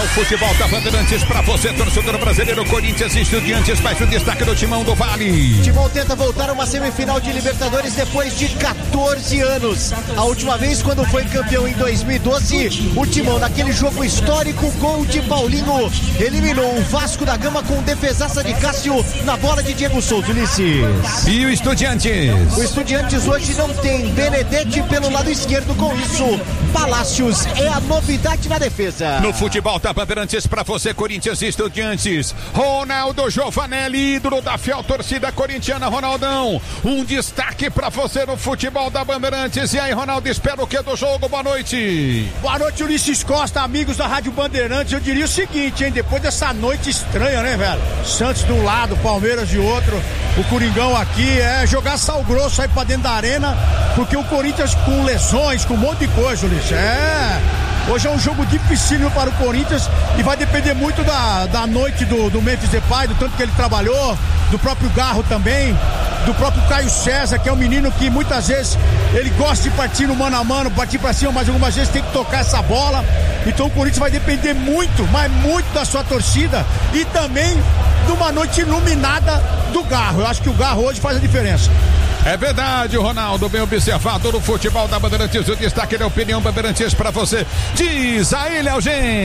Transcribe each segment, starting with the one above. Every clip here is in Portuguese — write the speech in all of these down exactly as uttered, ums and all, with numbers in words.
futebol da Bandeirantes pra você, torcedor brasileiro. Corinthians e Estudiantes, mais um destaque do Timão do Vale. Timão tenta voltar a uma semifinal de Libertadores depois de quatorze anos. A última vez, quando foi campeão em dois mil e doze, o Timão, naquele jogo histórico, gol de Paulinho, eliminou o Vasco da Gama com defesaça de Cássio na bola de Diego Souza. Ulisses. E o Estudiantes? O Estudiantes hoje não tem Benedetti pelo lado esquerdo. Com isso, Palácios é a novidade na defesa. No futebol da Bandeirantes pra você, Corinthians e Estudiantes. Ronaldo Giovanelli, ídolo da fiel torcida corintiana. Ronaldão, um destaque pra você no futebol da Bandeirantes. E aí, Ronaldo, espera o que do jogo? Boa noite. Boa noite, Ulisses Costa, amigos da Rádio Bandeirantes. Eu diria o seguinte, hein, depois dessa noite estranha, né, velho? Santos de um lado, Palmeiras de outro, o Coringão aqui, é jogar sal grosso aí pra dentro da arena, porque o Corinthians com lesões, com um monte de coisa, Ulisses, é... Hoje é um jogo dificílimo para o Corinthians e vai depender muito da, da noite do, do Memphis Depay, do tanto que ele trabalhou, do próprio Garro também, do próprio Caio César, que é um menino que muitas vezes ele gosta de partir no mano a mano, partir para cima, mas algumas vezes tem que tocar essa bola. Então o Corinthians vai depender muito, mas muito da sua torcida e também de uma noite iluminada do Garro. Eu acho que o Garro hoje faz a diferença. É verdade, Ronaldo, bem observado no futebol da Bandeirantes. O destaque da opinião Bandeirantes pra você. Diz aí, Léo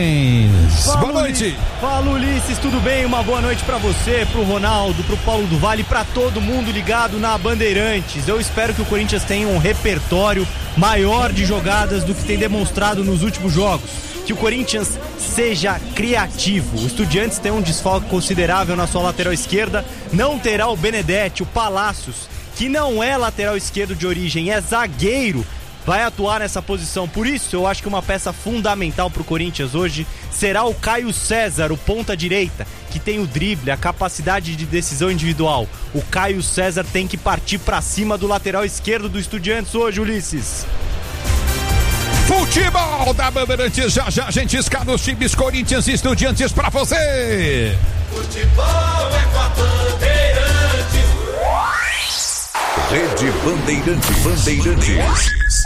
Gens. Boa noite. Fala, Ulisses, tudo bem? Uma boa noite pra você, pro Ronaldo, pro Paulo do Vale, pra todo mundo ligado na Bandeirantes. Eu espero que o Corinthians tenha um repertório maior de jogadas do que tem demonstrado nos últimos jogos. Que o Corinthians seja criativo. O Estudiantes tem um desfalque considerável na sua lateral esquerda. Não terá o Benedetti, o Palácios, que não é lateral esquerdo de origem, é zagueiro, vai atuar nessa posição. Por isso, eu acho que uma peça fundamental para o Corinthians hoje será o Caio César, o ponta direita, que tem o drible, a capacidade de decisão individual. O Caio César tem que partir para cima do lateral esquerdo do Estudiantes hoje, Ulisses. Futebol da Bandeirantes, já já a gente escala os times Corinthians e Estudiantes para você. Futebol é com a Bandeirantes. Rede Bandeirantes. Bandeirantes.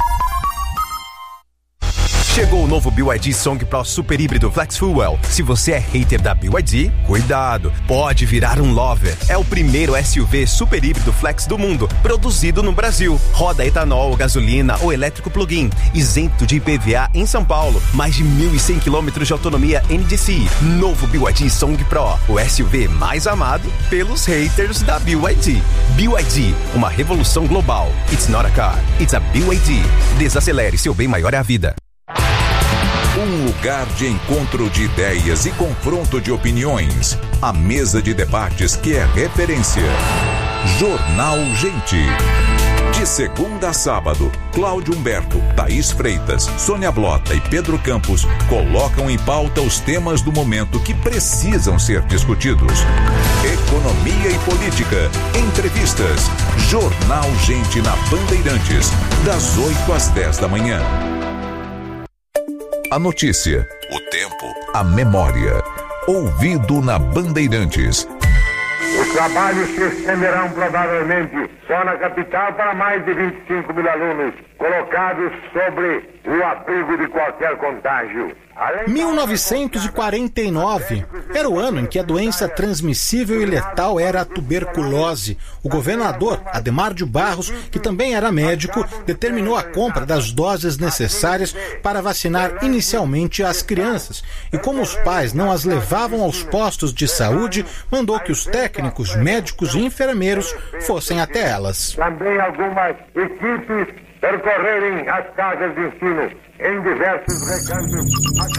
Chegou o novo B Y D Song Pro Super Híbrido Flex Fuel. Se você é hater da B Y D, cuidado, pode virar um lover. É o primeiro S U V super híbrido flex do mundo, produzido no Brasil. Roda etanol, gasolina ou elétrico plug-in, isento de I P V A em São Paulo. Mais de mil e cem quilômetros de autonomia N D C I. Novo B Y D Song Pro, o S U V mais amado pelos haters da B Y D. B Y D, uma revolução global. It's not a car, it's a B Y D. Desacelere, seu bem maior é a vida. Um lugar de encontro de ideias e confronto de opiniões. A mesa de debates que é referência. Jornal Gente. De segunda a sábado, Cláudio Humberto, Thaís Freitas, Sônia Blota e Pedro Campos colocam em pauta os temas do momento que precisam ser discutidos. Economia e política, entrevistas. Jornal Gente na Bandeirantes, das oito às dez da manhã. A notícia, o tempo, a memória. Ouvido na Bandeirantes. Os trabalhos se estenderão provavelmente só na capital para mais de vinte e cinco mil alunos colocados sobre o abrigo de qualquer contágio. mil novecentos e quarenta e nove era o ano em que a doença transmissível e letal era a tuberculose. O governador Adhemar de Barros, que também era médico, determinou a compra das doses necessárias para vacinar inicialmente as crianças. E como os pais não as levavam aos postos de saúde, mandou que os técnicos, médicos e enfermeiros fossem até elas. Também algumas equipes percorrerem as casas de ensino em diversos recantos.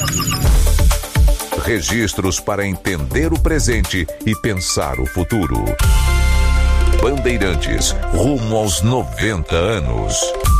Registros para entender o presente e pensar o futuro. Bandeirantes, rumo aos noventa anos.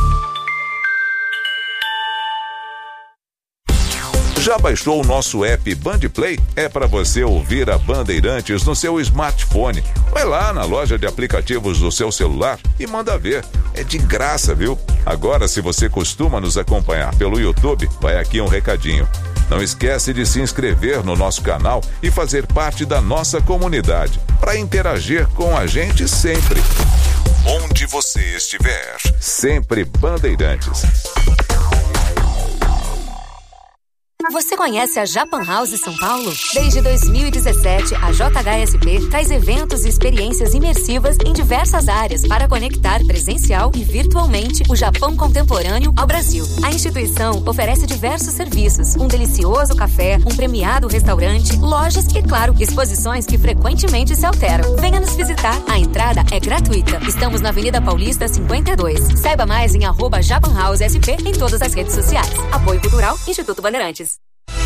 Já baixou o nosso app Bandplay? É para você ouvir a Bandeirantes no seu smartphone. Vai lá na loja de aplicativos do seu celular e manda ver. É de graça, viu? Agora, se você costuma nos acompanhar pelo YouTube, vai aqui um recadinho. Não esquece de se inscrever no nosso canal e fazer parte da nossa comunidade, para interagir com a gente sempre. Onde você estiver, sempre Bandeirantes. Você conhece a Japan House São Paulo? Desde dois mil e dezessete, a J H S P traz eventos e experiências imersivas em diversas áreas para conectar presencial e virtualmente o Japão contemporâneo ao Brasil. A instituição oferece diversos serviços, um delicioso café, um premiado restaurante, lojas e, claro, exposições que frequentemente se alteram. Venha nos visitar. A entrada é gratuita. Estamos na Avenida Paulista cinquenta e dois. Saiba mais em arroba Japan House S P em todas as redes sociais. Apoio Cultural, Instituto Bandeirantes.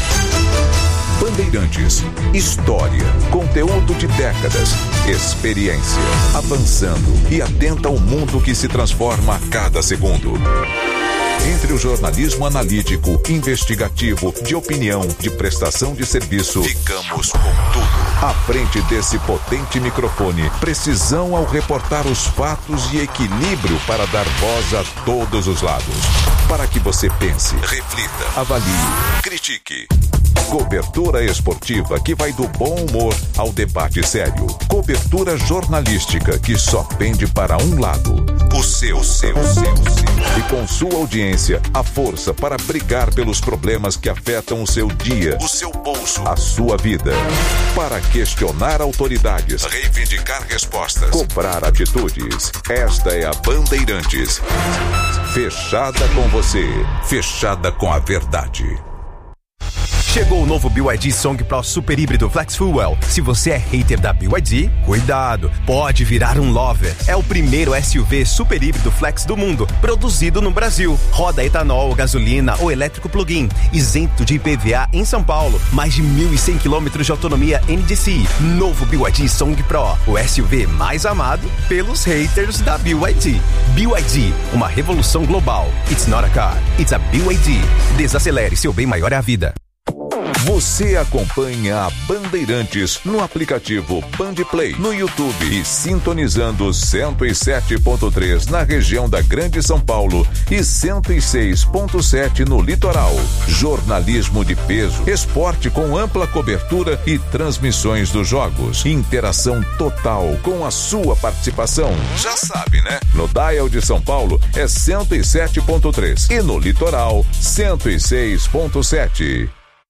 Bandeirantes, história, conteúdo de décadas, experiência, avançando e atenta ao mundo que se transforma a cada segundo. Entre o jornalismo analítico, investigativo, de opinião, de prestação de serviço, ficamos com tudo. À frente desse potente microfone, precisão ao reportar os fatos e equilíbrio para dar voz a todos os lados. Para que você pense, reflita, avalie, critique. Cobertura esportiva que vai do bom humor ao debate sério. Cobertura jornalística que só pende para um lado. O seu, o seu, o seu, o seu. E com sua audiência, a força para brigar pelos problemas que afetam o seu dia, o seu bolso, a sua vida. Para questionar autoridades, reivindicar respostas, cobrar atitudes. Esta é a Bandeirantes. Fechada com você, fechada com a verdade. Chegou o novo B Y D Song Pro Super Híbrido Flex Fuel. Se você é hater da B Y D, cuidado, pode virar um lover. É o primeiro S U V super híbrido flex do mundo, produzido no Brasil. Roda etanol, gasolina ou elétrico plug-in, isento de I P V A em São Paulo. Mais de mil e cem quilômetros de autonomia N D C I. Novo B Y D Song Pro, o S U V mais amado pelos haters da B Y D. B Y D, uma revolução global. It's not a car, it's a B Y D. Desacelere, seu bem maior é a vida. Você acompanha a Bandeirantes no aplicativo Bandplay, no YouTube e sintonizando cento e sete ponto três na região da Grande São Paulo e cento e seis ponto sete no litoral. Jornalismo de peso, esporte com ampla cobertura e transmissões dos jogos. Interação total com a sua participação. Já sabe, né? No dial de São Paulo é cento e sete ponto três e no litoral cento e seis ponto sete.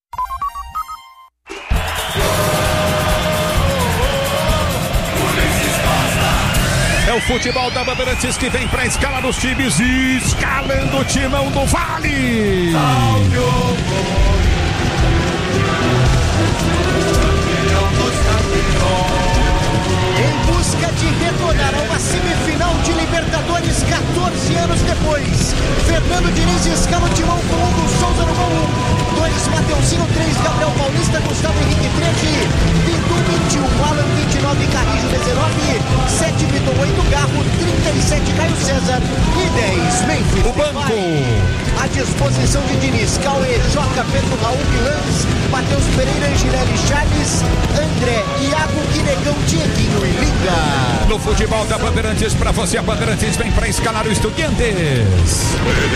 É o futebol da Bandeirantes que vem pra escalar os times e escalando o timão do Vale. Em busca de retornar a uma semifinal de Libertadores quatorze anos depois, Fernando Diniz escala o timão com Hugo Souza no gol um, dois Mateuzinho, três Gabriel Paulista, Gustavo Henrique treze, Bidu vinte e um, Alan vinte e nove, Carrijo dezenove, sete Vitor, oito Garro, trinta e sete Caio César e dez Memphis. O banco. À disposição de Diniz, Cauê, Joca, Pedro, Raul, Milans, Matheus Pereira, Angirelli, Charles, André, Iago, Guinegão, Dieguinho e Liga. No futebol da Bandeirantes, pra você, a Bandeirantes vem pra escalar o Estudiantes.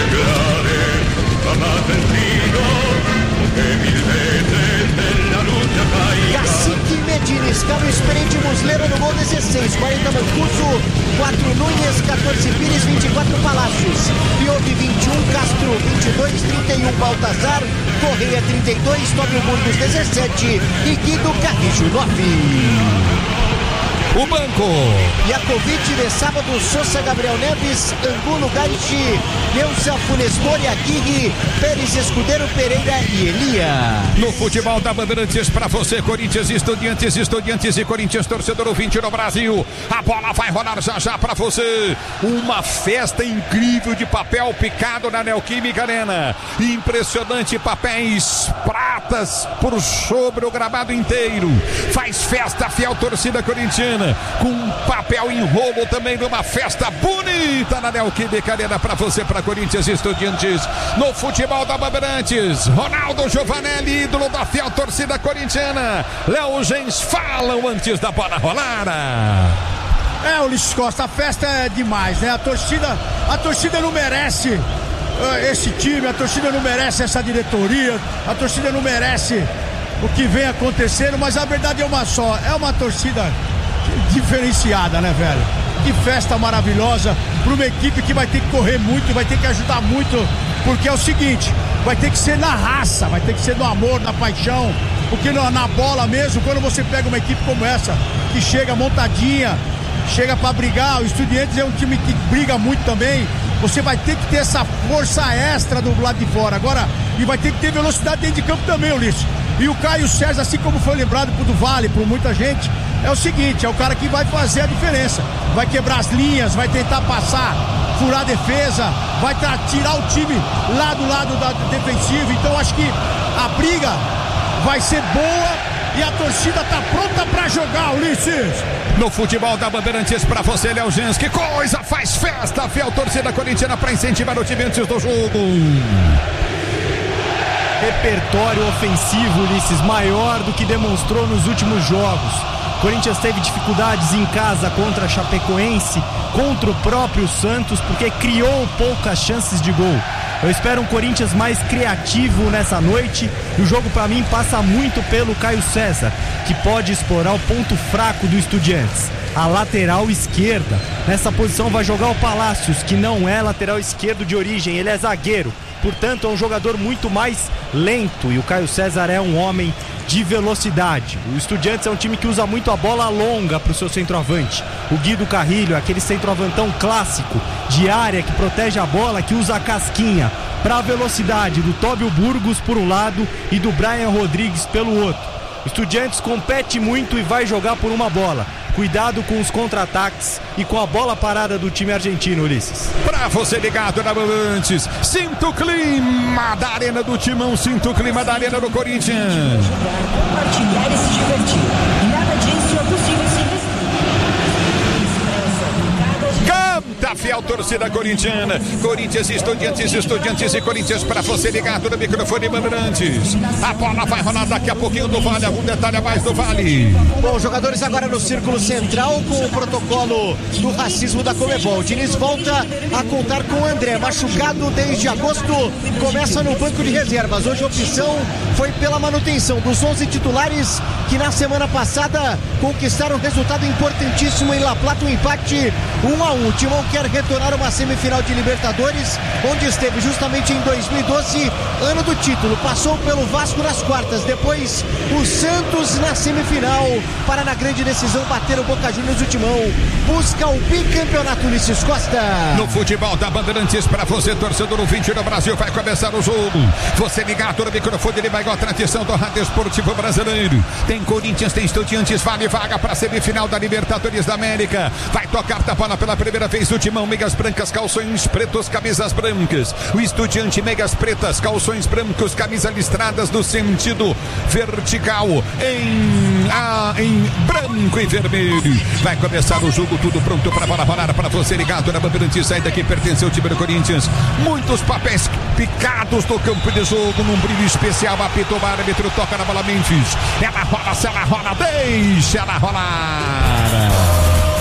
Cacique Medina, escala o experiente Muslera no gol dezesseis, quarenta Mancuso, quatro Nunes, quatorze Pires, vinte e quatro Palácios, Piovi vinte e um, Castro vinte e dois, trinta e um Baltazar, Correia trinta e dois, Tóbio Burgos dezessete e Guido Carrijo nove. O banco. Iacovic de sábado, Sousa, Gabriel Neves, Angulo, Gaichi, Neuza, Funestori, Aguirre, Pérez, Escudeiro, Pereira e Elia. No futebol da Bandeirantes, pra você, Corinthians, Estudiantes, Estudiantes e Corinthians, torcedor ouvinte no Brasil. A bola vai rolar já já pra você. Uma festa incrível de papel picado na Neoquímica Arena. Impressionante, papéis pratas por sobre o gramado inteiro. Faz festa a fiel torcida corintiana, com um papel em rolo também numa festa bonita na Neoquímica Arena pra você, pra Corinthians e Estudiantes. No futebol da Bandeirantes, Ronaldo Giovanelli, ídolo da fiel torcida corintiana. Léo Gens falam antes da bola rolar. É, Ulisses Costa, a festa é demais, né? A torcida, a torcida não merece uh, esse time, a torcida não merece essa diretoria, a torcida não merece o que vem acontecendo, mas a verdade é uma só, é uma torcida diferenciada, né, velho? Que festa maravilhosa para uma equipe que vai ter que correr muito, vai ter que ajudar muito, porque é o seguinte, vai ter que ser na raça, vai ter que ser no amor, na paixão, porque na bola mesmo, quando você pega uma equipe como essa, que chega montadinha, chega pra brigar, o Estudiantes é um time que briga muito também, você vai ter que ter essa força extra do lado de fora, agora, e vai ter que ter velocidade dentro de campo também, Ulisses. E o Caio César, assim como foi lembrado por do Vale, por muita gente, é o seguinte, é o cara que vai fazer a diferença, vai quebrar as linhas, vai tentar passar, furar a defesa, vai tirar o time lá do lado da defensiva. Então acho que a briga vai ser boa e a torcida tá pronta pra jogar, Ulisses. No futebol da Bandeirantes pra você, Léo Gens, que coisa, faz festa, fiel torcida corintiana pra incentivar o time antes do jogo. Repertório ofensivo, Ulisses, maior do que demonstrou nos últimos jogos. Corinthians teve dificuldades em casa contra a Chapecoense, contra o próprio Santos, porque criou poucas chances de gol. Eu espero um Corinthians mais criativo nessa noite, e o jogo para mim passa muito pelo Caio César, que pode explorar o ponto fraco do Estudiantes, a lateral esquerda. Nessa posição vai jogar o Palácios, que não é lateral esquerdo de origem, ele é zagueiro, portanto é um jogador muito mais lento, e o Caio César é um homem de velocidade. O Estudiantes é um time que usa muito a bola longa para o seu centroavante. O Guido Carrilho, aquele centroavantão clássico de área que protege a bola, que usa a casquinha para a velocidade do Tóbio Burgos por um lado e do Brian Rodrigues pelo outro. O Estudiantes compete muito e vai jogar por uma bola. Cuidado com os contra-ataques e com a bola parada do time argentino, Ulisses. Pra você ligado na Bandeirantes, sinta o clima da Arena do Timão, sinta o clima da Arena do Corinthians. Compartilhar e se divertir. Nada disso é possível sem Canta, fiel torcida corintiana. Corinthians, Estudiantes, Estudiantes e Corinthians pra você ligado no microfone Bandeirantes. A bola vai rolar daqui a pouquinho do Vale. Algum detalhe a mais do Vale? Bom, jogadores agora no círculo central com o protocolo do racismo da Comebol. Diniz volta a contar com o André, machucado desde agosto, começa no banco de reservas. Hoje a opção foi pela manutenção dos onze titulares que na semana passada conquistaram um resultado importantíssimo em La Plata, um empate um a um. O Timão quer retornar uma semifinal de Libertadores, onde esteve justamente em dois mil e doze, ano do título. Passou pelo Vasco nas quartas, depois o Santos na semifinal, para na grande decisão bater o Boca Juniors. O Timão busca o bicampeonato. Ulisses Costa. No futebol da Bandeirantes, para você, torcedor ouvinte do Brasil, vai começar o jogo. Você ligado no microfone, ele vai igual a tradição do Rádio Esportivo Brasileiro. Tem Corinthians, tem Estudiantes, vale vaga para a semifinal da Libertadores da América. Vai tocar da bola pela primeira vez o Timão, meias brancas, calções pretos, camisas brancas. O Estudiante, meias pretas, calções brancos, camisas listradas no sentido vertical, em, ah, em branco e vermelho. Vai começar o jogo, tudo pronto para a bola rolar, para você ligado na Bandeirantes, saída que pertence ao time do Corinthians. Muitos papéis picados no campo de jogo, num brilho especial. Apitou o árbitro, toca na bola Memphis. Ela rola, se ela rola, deixa ela rolar.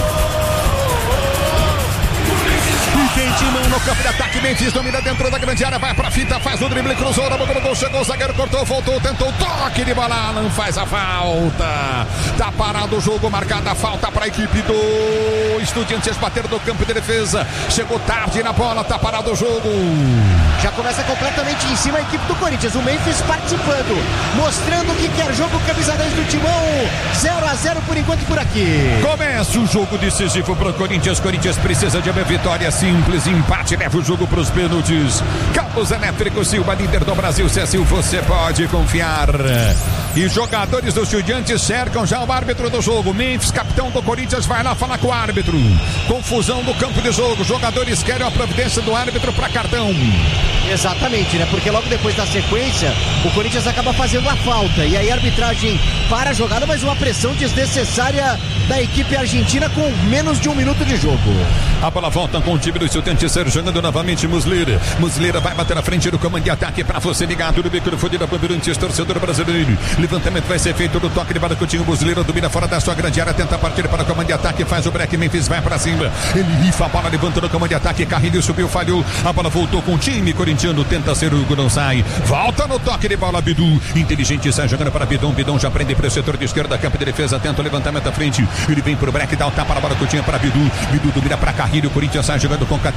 Tem Timão no campo de ataque, Memphis domina dentro da grande área, vai pra fita, faz o drible, cruzou, na boca do gol, chegou, o zagueiro cortou, voltou, tentou, toque de bola, não faz a falta. Tá parado o jogo, marcada a falta pra equipe do Estudiantes, bater do campo de defesa, chegou tarde na bola, tá parado o jogo. Já começa completamente em cima a equipe do Corinthians, o Memphis participando, mostrando que quer jogo, camisa dez do Timão, zero a zero por enquanto por aqui. Começa o jogo decisivo pro Corinthians, Corinthians precisa de uma vitória simples, empate, leva o jogo pros pênaltis. Campos Elétricos Silva, líder do Brasil, se assim você pode confiar. E jogadores do Estudiantes cercam já o árbitro do jogo, Memphis, capitão do Corinthians, vai lá falar com o árbitro. Confusão do campo de jogo, jogadores querem a providência do árbitro para cartão. Exatamente, né? Porque logo depois da sequência, o Corinthians acaba fazendo a falta. E aí a arbitragem para a jogada, mas uma pressão desnecessária da equipe argentina com menos de um minuto de jogo. A bola volta com o time do Estudiantes, jogando novamente Muslera. Muslera vai bater na frente do comando de ataque para você ligado no microfone da Bandeirantes, torcedor brasileiro. Levantamento vai ser feito no toque de bola, Coutinho. Muslera domina fora da sua grande área, tenta partir para o comando de ataque, faz o break, Memphis vai para cima. Ele rifa a bola, levanta no comando de ataque, Carrilho subiu, falhou. A bola voltou com o time corintiano, tenta ser o Hugo, não sai. Volta no toque de bola, Bidu. Inteligente, sai jogando para Bidon. Bidon já prende para o setor de esquerda, campo de defesa, tenta o levantamento à frente. Ele vem pro break, dá o tapa na bola, Coutinho para Bidu. Bidu domina para Carrilho, Corinthians sai jogando com categoria.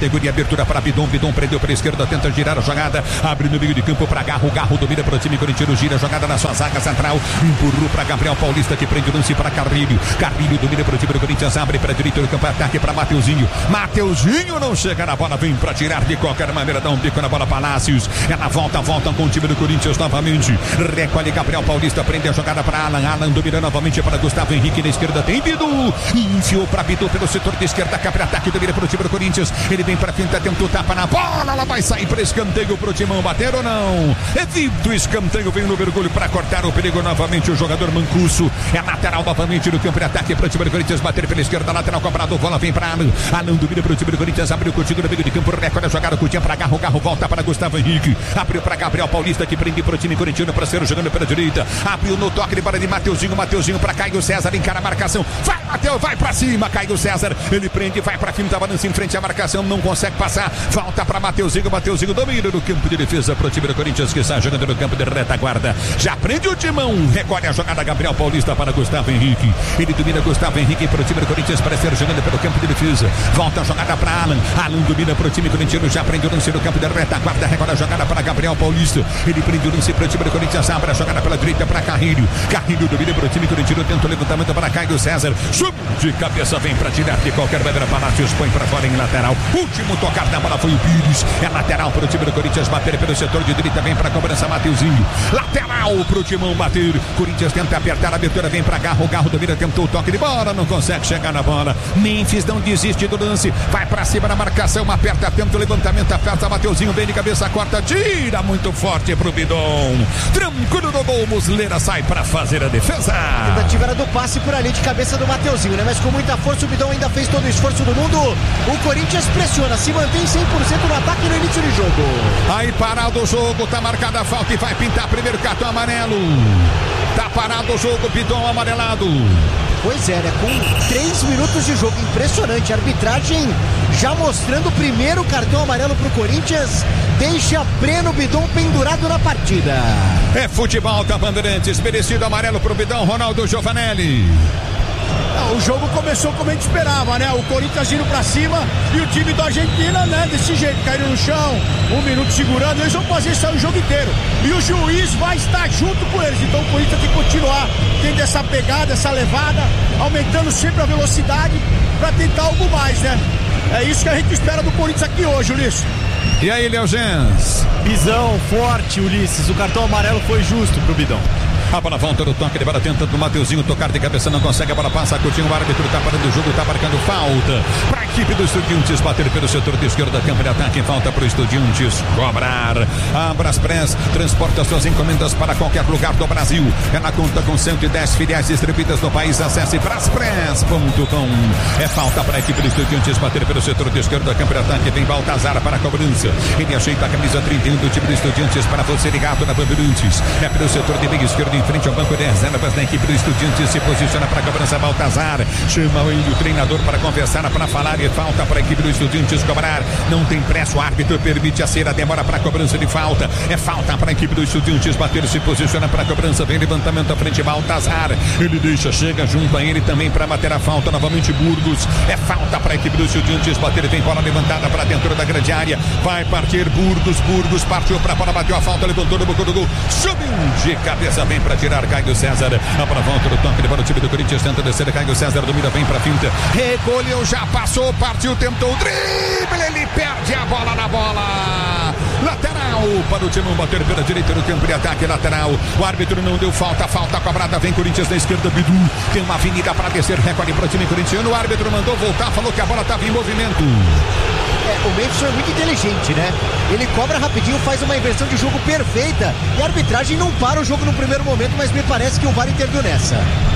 categoria, abertura para Bidon, Bidon prendeu para a esquerda, tenta girar a jogada, abre no meio de campo para Garro, Garro domina para o time corintiano, gira a jogada na sua zaga central, empurrou para Gabriel Paulista, que prende o lance para Carrilho, Carrilho domina para o time do Corinthians, abre para a direita do campo, ataque para Mateuzinho, Mateuzinho não chega na bola, vem para tirar de qualquer maneira, dá um bico na bola, Palácios, ela volta, volta com o time do Corinthians novamente, recolhe Gabriel Paulista, prende a jogada para Alan, Alan domina novamente para Gustavo Henrique, na esquerda tem Bidu, enfiou para Bidu pelo setor de esquerda, capra ataque, domina para o time do Corinthians, ele vem para frente, tentou tapa na bola, ela vai sair para escanteio pro Timão, bater ou não? Evita o escanteio, vem no mergulho para cortar o perigo novamente, o jogador Mancuso, é lateral novamente no campo de ataque para o time do Corinthians, bater pela esquerda, lateral cobrado, bola vem para Alan, Alan domina para o time do Corinthians, abriu contigo no meio de campo, recolhe a jogada, Coutinho para Garro, Garro volta para Gustavo Henrique, abriu para Gabriel Paulista, que prende para o time corintiano, para ser jogando pela direita, abriu no toque de bola de Mateuzinho, Mateuzinho para Caio César, encara a marcação, vai Mateus, vai para cima, Caio César, ele prende, vai para cima, balança em frente à marcação, não consegue passar, volta para Mateuzinho, Mateuzinho domina no campo de defesa para o time do Corinthians, que está jogando no campo de retaguarda, já prende o Timão, recolhe a jogada Gabriel Paulista para Gustavo Henrique, ele domina Gustavo Henrique para o time do Corinthians, para ser jogando pelo campo de defesa, volta a jogada para Alan, Alan domina para o time corintiano, já prende o lance no campo de retaguarda, recolhe a jogada para Gabriel Paulista, ele prende o lance para o time do Corinthians, abre a jogada pela direita para Carrilho, Carrilho domina para o time corintiano, tenta o levantamento para Caio César, sub de cabeça, vem para tirar de qualquer maneira, Palácios põe para fora em lateral, último tocar da bola foi o Pires, é lateral para o time do Corinthians, bater pelo setor de direita, vem para a cobrança Mateuzinho, lateral para o Timão bater, Corinthians tenta apertar, a abertura vem para Garro, Garro domina, tentou o toque de bola, não consegue chegar na bola, Memphis não desiste do lance, vai para cima na marcação, aperta, tenta o levantamento, aperta, Mateuzinho vem de cabeça, corta, tira muito forte pro Bidon, tranquilo no gol, Muslera sai para fazer a defesa. A tentativa era do passe por ali de cabeça do Mateuzinho, né? Mas com muita força o Bidon ainda fez todo o esforço do mundo, o Corinthians pressiona, se mantém cem por cento no ataque no início do jogo. Aí parado o jogo, tá marcada a falta e vai pintar primeiro cartão amarelo, tá parado o jogo, Bidon amarelado. Pois é, né? Com três minutos de jogo, impressionante. A arbitragem já mostrando o primeiro cartão amarelo pro Corinthians. Deixa Breno Bidon pendurado na partida. É futebol da Bandeirantes, merecido amarelo pro Bidon, Ronaldo Giovanelli. Não, o jogo começou como a gente esperava, né? O Corinthians indo pra cima e o time da Argentina, né? Desse jeito, caindo no chão, um minuto segurando, eles vão fazer isso aí o jogo inteiro. E o juiz vai estar junto com eles, então o Corinthians tem que continuar tendo essa pegada, essa levada, aumentando sempre a velocidade pra tentar algo mais, né? É isso que a gente espera do Corinthians aqui hoje, Ulisses. E aí, Léo Gens? Visão forte, Ulisses, o cartão amarelo foi justo pro Bidon. A bola volta no toque de bola, tentando o Mateuzinho tocar de cabeça, não consegue, a bola passa, Coutinho, o árbitro tá parando o jogo, tá marcando falta para a equipe do Estudiantes, bater pelo setor de esquerda, campo de ataque, falta pro Estudiantes cobrar. A Braspress transporta suas encomendas para qualquer lugar do Brasil, é na conta com cento e dez filiais distribuídas no país, acesse braspress ponto com. É falta para a equipe do Estudiantes, bater pelo setor de esquerda, campo de ataque, vem Baltazar para a cobrança, ele ajeita a camisa trinta e um do time do Estudiantes para você ligado na Bandeirantes, é pelo setor de meio esquerdo, em frente ao banco de reservas da equipe do Estudiantes, se posiciona para a cobrança Baltazar, chama ele, o treinador, para conversar, para falar, e falta para a equipe do Estudiantes cobrar, não tem pressa, o árbitro permite a cera, demora para a cobrança de falta, é falta para a equipe do Estudiantes bater, se posiciona para a cobrança, vem levantamento à frente, Baltazar, ele deixa, chega junto a ele também para bater a falta, novamente Burgos, é falta para a equipe do Estudiantes bater, vem bola levantada para dentro da grande área, vai partir Burgos, Burgos partiu para a bola, bateu a falta, levantou no boco do gol, subiu de cabeça, vem para tirar Caio César, a bola volta no toque de bola, o time do Corinthians tenta descer, Caio César domina, vem pra finta, recolheu, já passou, partiu, tentou o drible, ele perde a bola na bola, lateral para o Timão bater pela direita no campo de ataque, lateral, o árbitro não deu falta, falta cobrada, vem Corinthians na esquerda, Bidu, tem uma avenida para descer, recolhe para o time corintiano, o árbitro mandou voltar, falou que a bola estava em movimento. É, o Memphis foi muito inteligente, né? Ele cobra rapidinho, faz uma inversão de jogo perfeita e a arbitragem não para o jogo no primeiro momento, mas me parece que o V A R interviu nessa.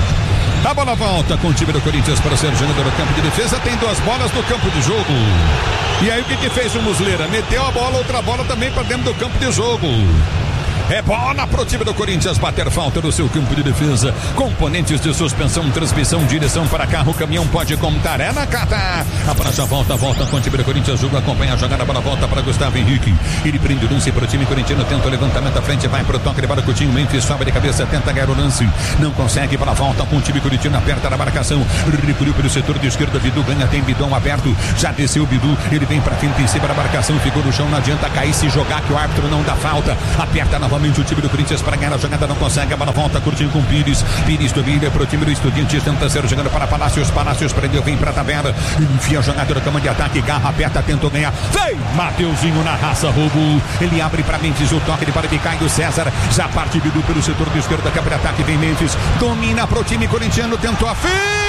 A bola volta com o time do Corinthians para ser jogador no campo de defesa, tem duas bolas no campo de jogo. E aí o que que fez o Muslera? Meteu a bola, outra bola também para dentro do campo de jogo. É bola pro time do Corinthians bater falta no seu campo de defesa. Componentes de suspensão, transmissão, direção para carro, caminhão pode contar. É na Cata. A prancha volta, volta com o time do Corinthians. Jogo acompanha a jogada para a volta para Gustavo Henrique. Ele prende o lance para o time corintiano. Tenta o levantamento à frente, vai pro toque de bola. Coutinho, Memphis sobe de cabeça, tenta ganhar o lance. Não consegue para a volta com o time corintiano. Aperta na marcação. Recolheu pelo setor de esquerda. Bidu ganha, tem bidão aberto. Já desceu o Bidu. Ele vem para frente em cima da marcação. Ficou no chão, não adianta cair se jogar que o árbitro não dá falta. Aperta novamente o time do Corinthians para ganhar a jogada, não consegue, a bola volta, curtindo com Pires, Pires domina pro time do Estudiantes, tenta ser jogando para Palácios, Palácios prendeu, vem pra tabela, enfia a jogada do campo de ataque, Garra aperta, tentou ganhar, vem, Mateuzinho na raça, roubou, ele abre pra Memphis, o toque de para Caio César, já parte Bidu pelo setor de esquerda, campo de ataque, vem Memphis, domina pro time corintiano, tentou a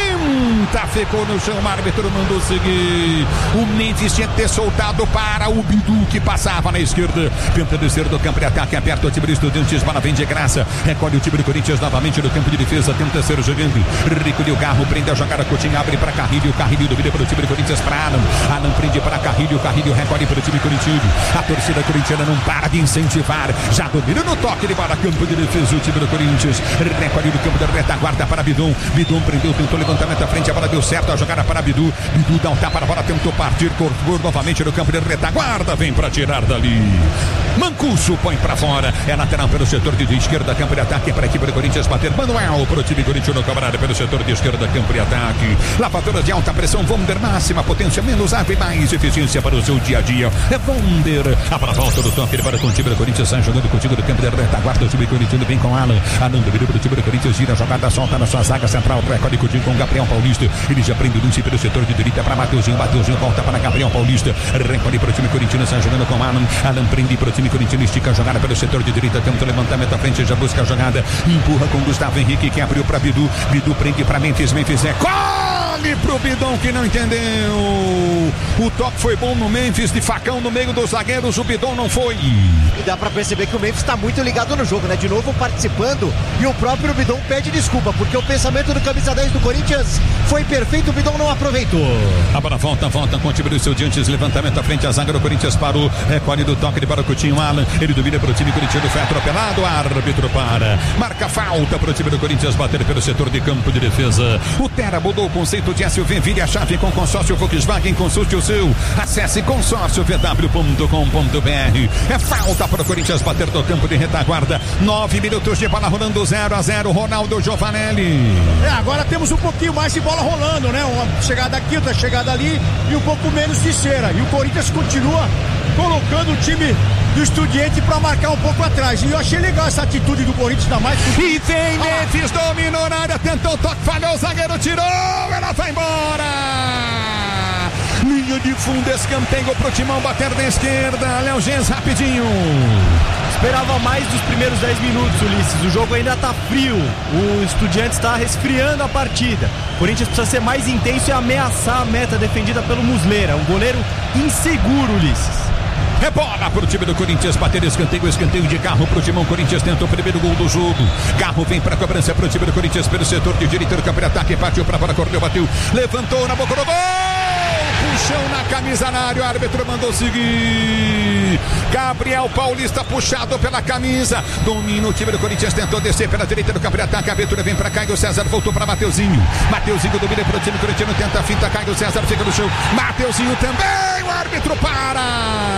finta, ficou no chão, o árbitro mandou seguir, o Memphis tinha que ter soltado para o Bidu que passava na esquerda, tenta descer do campo de ataque, aperta o time do Estudiantes, bola vem de graça, recolhe o time do Corinthians novamente no campo de defesa, tenta ser jogando, recolhe o Garro, prende a jogada, Coutinho abre para Carrilho, Carrilho domina para o time do Corinthians para Alan, Alan prende para Carrilho, Carrilho recolhe para o time corintiano, a torcida corintiana não para de incentivar, já domina no toque de bola, campo de defesa, o time do Corinthians, recolhe no campo da retaguarda para Bidon, Bidon prendeu, tentou levantamento à frente, a bola deu certo, a jogada para Bidu, Bidu dá um tapa na bola, tentou partir, cortou novamente no campo de retaguarda, vem para tirar dali, Mancuso põe para fora, é lateral pelo setor de esquerda, campo de ataque para a equipe do Corinthians bater, Manuel para o time corintiano, camarada pelo setor de esquerda, campo de ataque, lavadora de alta pressão, Wonder, máxima potência, menos água e mais eficiência para o seu dia a dia, é Wonder, a para volta do toque, ele para com o time do Corinthians, sai jogando contigo do campo de retaguarda, o time corintiano vem com Alan, Alan domina para o time do Corinthians, gira a jogada, solta na sua zaga central, recorde Coutinho com Gabriel Paulista, ele já prende o lance pelo setor de direita para Mateuzinho, Mateuzinho volta para Gabriel Paulista, recorde para o time corintiano, sai jogando com Alan, Alan prende para o time corintiano, estica a jogada pelo setor de direita, tenta o levantamento à frente, já busca a jogada, empurra com Gustavo Henrique, que abriu para Bidu, Bidu prende para Memphis, Memphis é colhe pro Bidon que não entendeu, o toque foi bom no Memphis, de facão no meio dos zagueiros, o Bidon não foi. E dá pra perceber que o Memphis tá muito ligado no jogo, né? De novo participando, e o próprio Bidon pede desculpa, porque o pensamento do camisa dez do Corinthians foi perfeito, o Bidon não aproveitou. A bola volta, volta com o time do Estudiantes, levantamento à frente, a zaga do Corinthians parou, recolhe do toque de para o Coutinho, Alan, ele domina para o time corintiano, foi atropelado, o árbitro para, marca falta para o time do Corinthians bater pelo setor de campo de defesa. O Terra mudou o conceito de S U V, vire a chave com consórcio Volkswagen, consulte o seu, acesse consórcio v w ponto com ponto b r. É falta para o Corinthians bater do campo de retaguarda, nove minutos de bola rolando, zero a zero, Ronaldo Giovanelli. É, agora temos um pouquinho mais de bola rolando, né? Uma chegada aqui, outra chegada ali e um pouco menos de cera. E o Corinthians continua colocando o time do Estudiante para marcar um pouco atrás. E eu achei legal essa atitude do Corinthians, ainda mais. E vem Memphis, dominou na área, tentou o toque, falhou, o zagueiro tirou, ela vai embora. Linha de fundo, escanteio pro Timão bater da esquerda. Léo Gens, rapidinho. Esperava mais dos primeiros dez minutos, Ulisses. O jogo ainda tá frio. O Estudiantes está resfriando a partida. O Corinthians precisa ser mais intenso e ameaçar a meta defendida pelo Muslera. Um goleiro inseguro, Ulisses. É bola pro time do Corinthians bater escanteio, escanteio de Garro pro Timão. Corinthians tenta o primeiro gol do jogo. Garro vem pra cobrança pro time do Corinthians pelo setor de direita do campo de ataque. Partiu pra fora, correu, bateu, levantou na boca do gol. Puxão na camisa na área, o árbitro mandou seguir. Gabriel Paulista puxado pela camisa. Domina o time do Corinthians, tentou descer pela direita do campo de ataque. A abertura vem pra Caio César, voltou pra Mateuzinho. Mateuzinho domina pro time corintiano, tenta a finta. Caio César fica no chão. Mateuzinho também, o árbitro para.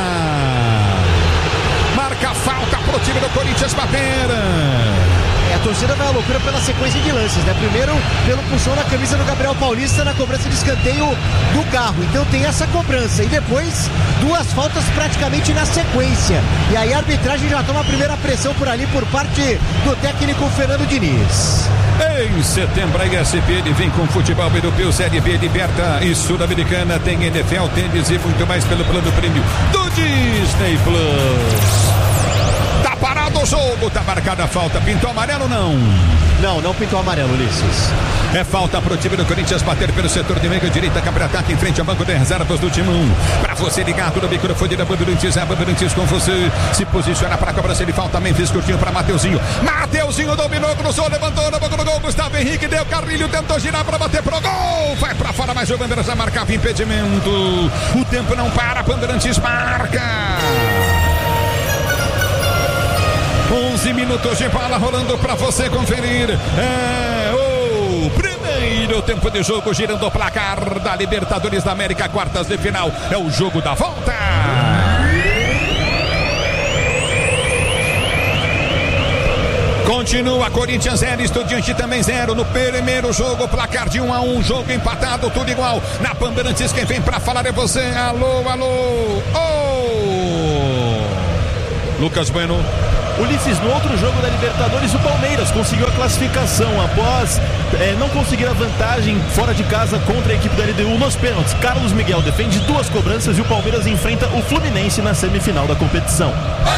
Marca falta pro time do Corinthians bater. É, a torcida vai à loucura pela sequência de lances, né? Primeiro, pelo puxão na camisa do Gabriel Paulista na cobrança de escanteio do Garro. Então tem essa cobrança. E depois, duas faltas praticamente na sequência. E aí a arbitragem já toma a primeira pressão por ali por parte do técnico Fernando Diniz. Em setembro, a I S P N vem com futebol europeu, Série B, Liberta e Sul-Americana. Tem N F L, tênis e muito mais pelo plano prêmio do Disney Plus. Tá parado o jogo, tá marcada a falta. Pintou amarelo ou não? Não, não pintou amarelo, Ulisses. É falta pro time do Corinthians bater pelo setor de meio direita, campo de ataque em frente ao banco de reservas do Timão. Pra você ligar tudo no microfone da Bandeirantes, é a Bandeirantes com você. Se posiciona pra cobrança de falta, Memphis curtinho pra Mateuzinho. Mateuzinho dominou, cruzou, levantou na boca do gol. Gustavo Henrique deu Carrilho, tentou girar pra bater pro gol. Vai pra fora, mas o Bandeirantes já marcava impedimento. O tempo não para, Bandeirantes marca. onze minutos de bola rolando pra você conferir. É o primeiro tempo de jogo, girando o placar da Libertadores da América, quartas de final. É o jogo da volta. Continua Corinthians zero, Estudiante também zero. No primeiro jogo, placar de um a um, jogo empatado, tudo igual. Na Bandeirantes, quem vem pra falar é você. Alô, alô. Oh! Lucas Bueno. Ulisses, no outro jogo da Libertadores, o Palmeiras conseguiu a classificação após é, não conseguir a vantagem fora de casa contra a equipe da L D U nos pênaltis. Carlos Miguel defende duas cobranças e o Palmeiras enfrenta o Fluminense na semifinal da competição.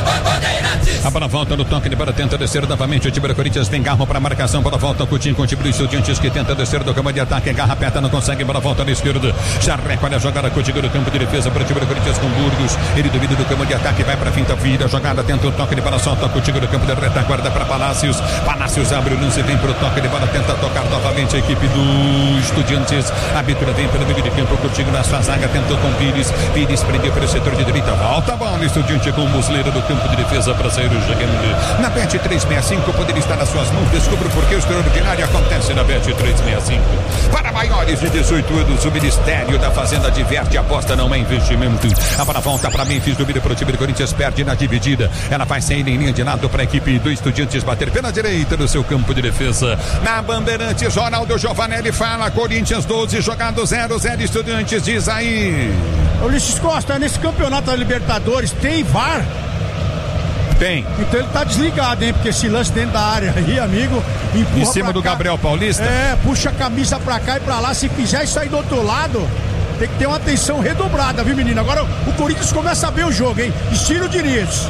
A bola volta no toque de bola, tenta descer novamente o time do Corinthians, vem Garro para marcação, bola volta, Coutinho com o time do Estudiantes que tenta descer do campo de ataque, Garra aperta, não consegue, bola volta na esquerda, já recolhe a jogada, Coutinho no campo de defesa para o time do Corinthians com Burgos, ele duvida do campo de ataque, vai para a finta, vira a jogada, tenta o toque de bola, solta Coutinho no campo de retaguarda para Palácios, Palácios abre o lance, vem para o toque de bola, tenta tocar novamente a equipe do Estudiantes, a abertura vem pelo meio de campo, Coutinho na sua zaga, tentou com Pires, Pires prendeu pelo setor de direita, volta a bola, Estudiante com o Musleiro do campo de defesa para sair o jogando na Bet trezentos e sessenta e cinco, poderia estar nas suas mãos, descubra o porquê o extraordinário acontece na Bet trezentos e sessenta e cinco. Para maiores de dezoito anos, o Ministério da Fazenda diverte, aposta não é investimento. A bola volta para Memphis, domina para o time do Corinthians, perde na dividida, ela vai sair em linha de lado para a equipe do Estudiantes bater pela direita no seu campo de defesa. Na Bandeirantes, Ronaldo Giovanelli fala, Corinthians doze, jogado zero zero, Estudiantes, diz aí. Ulisses Costa, nesse campeonato da Libertadores tem V A R? Tem. Então ele tá desligado, hein? Porque esse lance dentro da área aí, amigo, empurra em cima do cá. Gabriel Paulista? É, puxa a camisa pra cá e pra lá. Se quiser sair do outro lado, tem que ter uma atenção redobrada, viu, menino? Agora o Corinthians começa a ver o jogo, hein? Estilo Diniz.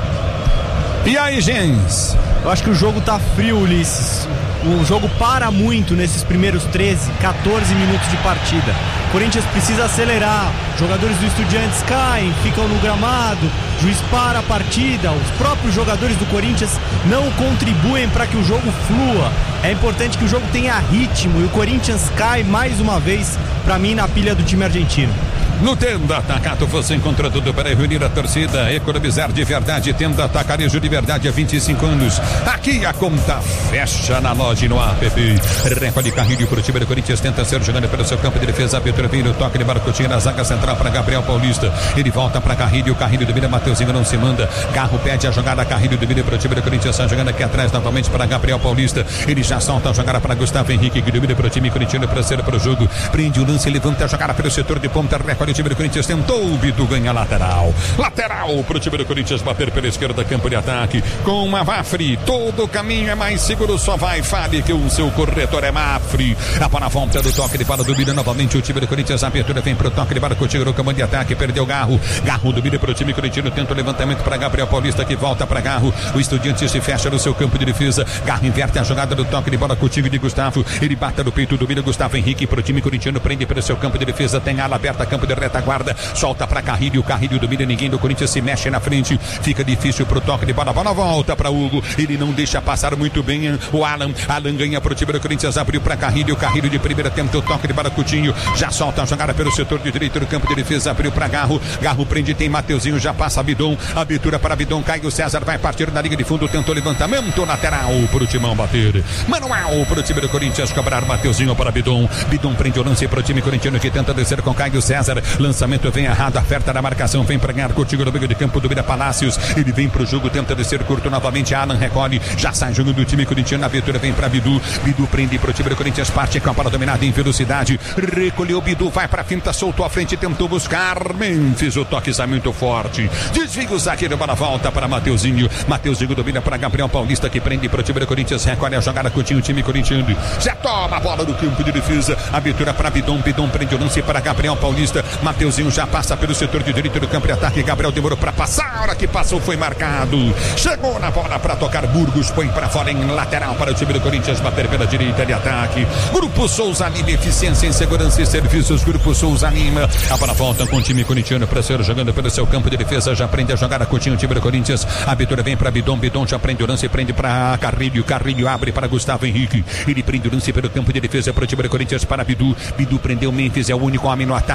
E aí, Gens? Eu acho que o jogo tá frio, Ulisses. O jogo para muito nesses primeiros treze, quatorze minutos de partida. O Corinthians precisa acelerar. Jogadores do Estudiantes caem, ficam no gramado. Juiz para a partida. Os próprios jogadores do Corinthians não contribuem para que o jogo flua. É importante que o jogo tenha ritmo. E o Corinthians cai mais uma vez, para mim, na pilha do time argentino. No Tenda Atacado você encontra tudo para reunir a torcida, economizar de verdade. Tenda Atacarejo de verdade há vinte e cinco anos. Aqui a conta fecha na loja e no app. Recolhe Carrilho para o time do Corinthians, tenta ser jogando pelo seu campo de defesa. Abertura vem no toque de Barcotinha na zaga central para Gabriel Paulista. Ele volta para Carrilho, Carrilho domina, Mateuzinho não se manda. Garro pede a jogada, Carrilho domina para o time do Corinthians, está jogando aqui atrás novamente para Gabriel Paulista. Ele já solta a jogada para Gustavo Henrique, que domina para o time corintiano para ser para o jogo. Prende o lance, levanta a jogada pelo setor de ponta, recolhe o time do Corinthians, tentou, o Bidu ganha lateral. Lateral para o time do Corinthians bater pela esquerda, campo de ataque. Com uma Mafre, todo o caminho é mais seguro, só vai, fale que o seu corretor é Mafre. A bola volta do toque de bola, domina novamente o time do Corinthians, a abertura vem para o toque de bola, Coutinho no comando de ataque, perdeu Garro. Garro domina para o time corintiano, tenta o levantamento para Gabriel Paulista, que volta para Garro. O Estudiantes se fecha no seu campo de defesa. Garro inverte a jogada do toque de bola, Coutinho de Gustavo. Ele bata no peito, domina Gustavo Henrique para o time corintiano, prende pelo seu campo de defesa, tem ala aberta, campo de retaguarda. Solta para Carrilho, Carrilho domina, ninguém do Corinthians se mexe na frente, fica difícil pro toque de bola, a bola volta para Hugo, ele não deixa passar muito bem o Alan, Alan ganha pro time do Corinthians, abriu para Carrilho, Carrilho de primeira, tenta o toque de bola, Coutinho, já solta a jogada pelo setor de direito do campo de defesa, abriu para Garro, Garro prende, tem Mateuzinho, já passa Bidon, abertura para Bidon, Caio César vai partir na linha de fundo, tentou levantamento lateral pro Timão bater, manual pro time do Corinthians, cobrar Mateuzinho para Bidon, Bidon prende o lance pro time corintiano que tenta descer com Caio César, lançamento vem errado, aperta na marcação, vem para ganhar Coutinho no meio de campo, domina Palácios, ele vem pro jogo, tenta descer curto novamente, Alan recolhe, já sai jogando do time corintiano, a abertura vem para Bidu, Bidu prende pro time do Corinthians, parte com a bola dominada em velocidade, recolheu Bidu, vai pra finta, soltou a frente, tentou buscar, Memphis, o toque sai muito forte, desvia o zagueiro, bola volta para Mateuzinho, Mateuzinho domina para Gabriel Paulista, que prende pro time do Corinthians, recolhe a jogada, Coutinho, o time corintiano, já toma a bola do campo de defesa, abertura para Bidon, Bidon prende o lance para Gabriel Paulista, Mateuzinho já passa pelo setor de direito do campo de ataque, Gabriel demorou para passar, a hora que passou foi marcado, chegou na bola para tocar, Burgos põe para fora em lateral para o time do Corinthians bater pela direita de ataque, Grupo Souza Lima, eficiência em segurança e serviços, Grupo Souza Lima, a bola volta com o time corintiano para ser jogando pelo seu campo de defesa, já prende a jogada, Coutinho, o time do Corinthians, a abertura vem para Bidon, Bidon já prende o lance, prende para Carrilho, Carrilho abre para Gustavo Henrique, ele prende o lance pelo campo de defesa para o time do Corinthians, para Bidu, Bidu prendeu Memphis, é o único homem no ataque, se movimenta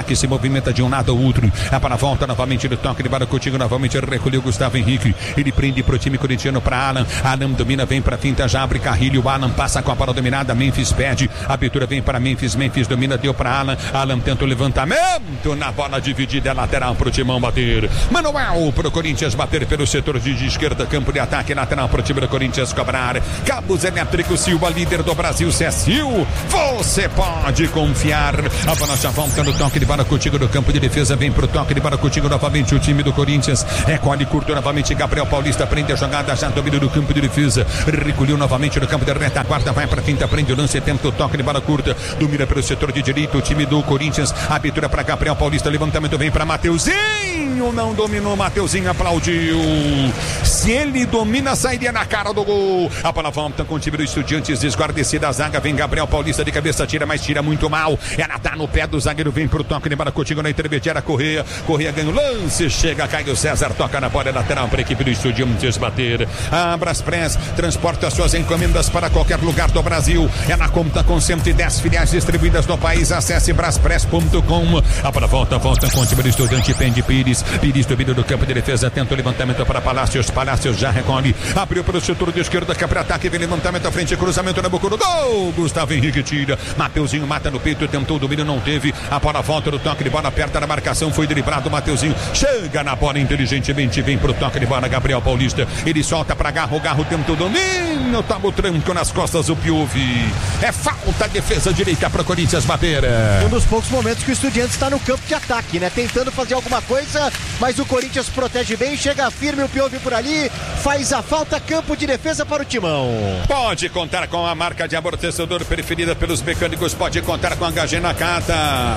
movimenta de um lado ao outro. A para a volta novamente do toque de bola contigo, novamente recolheu Gustavo Henrique. Ele prende pro time corintiano para Alan. Alan domina, vem para finta, já abre Carrilho. Alan passa com a bola dominada. Memphis pede. A abertura vem para Memphis. Memphis domina, deu para Alan. Alan tenta o levantamento na bola dividida. É lateral pro Timão bater. Manuel pro Corinthians bater pelo setor de esquerda. Campo de ataque lateral pro time do Corinthians cobrar. Cabos Elétricos Silva, líder do Brasil, Cecil. Você pode confiar. A bola já volta no toque de bola contigo do campo de defesa. Vem pro toque de bola contigo novamente o time do Corinthians. Recolhe curto novamente. Gabriel Paulista prende a jogada. Já domina do campo de defesa. Recolheu novamente no campo de retaguarda. Vai pra finta, prende o lance. Tenta o toque de bola curta. Domina pelo setor de direito o time do Corinthians. Abertura para Gabriel Paulista. Levantamento vem para Mateuzinho. Não dominou. Mateuzinho aplaudiu. Se ele domina, sairia na cara do gol. A bola volta com o time do Estudiantes. Desguardecida a zaga. Vem Gabriel Paulista de cabeça. Tira, mas tira muito mal. Ela tá no pé do zagueiro. Vem pro toque de bola contigo na intermediária. Correia. Correia ganha o lance. Chega, Caio César. Toca na bola lateral para a equipe do Estudiantes bater. A Braspress transporta suas encomendas para qualquer lugar do Brasil. Ela conta com cento e dez filiais distribuídas no país. Acesse braspress ponto com. A bola volta, volta com o time do Estudante. Pende Pires. Pires domina do campo de defesa. Tenta o levantamento para Palácios. Palácios já recolhe. Abriu para o setor de esquerda. Capra ataque. Vem levantamento à frente. Cruzamento na boca do gol. Gustavo Henrique tira. Mateuzinho mata no peito. Tentou o domínio. Não teve. A bola volta no toque de bola. Aperta na marcação. Foi driblado. Mateuzinho chega na bola inteligentemente. Vem pro toque de bola. Gabriel Paulista. Ele solta para Garro. Garro tentou o domínio. Tava o tranco nas costas do Piuvi. É falta. Defesa direita para o Corinthians bater. Um dos poucos momentos que o Estudiantes está no campo de ataque, né? Tentando fazer alguma coisa, mas o Corinthians protege bem. Chega firme o Piuvi por ali. Faz a falta. Campo de defesa para o Timão. Pode contar com a marca de amortecedor preferida pelos mecânicos. Pode contar com a H G Nakata.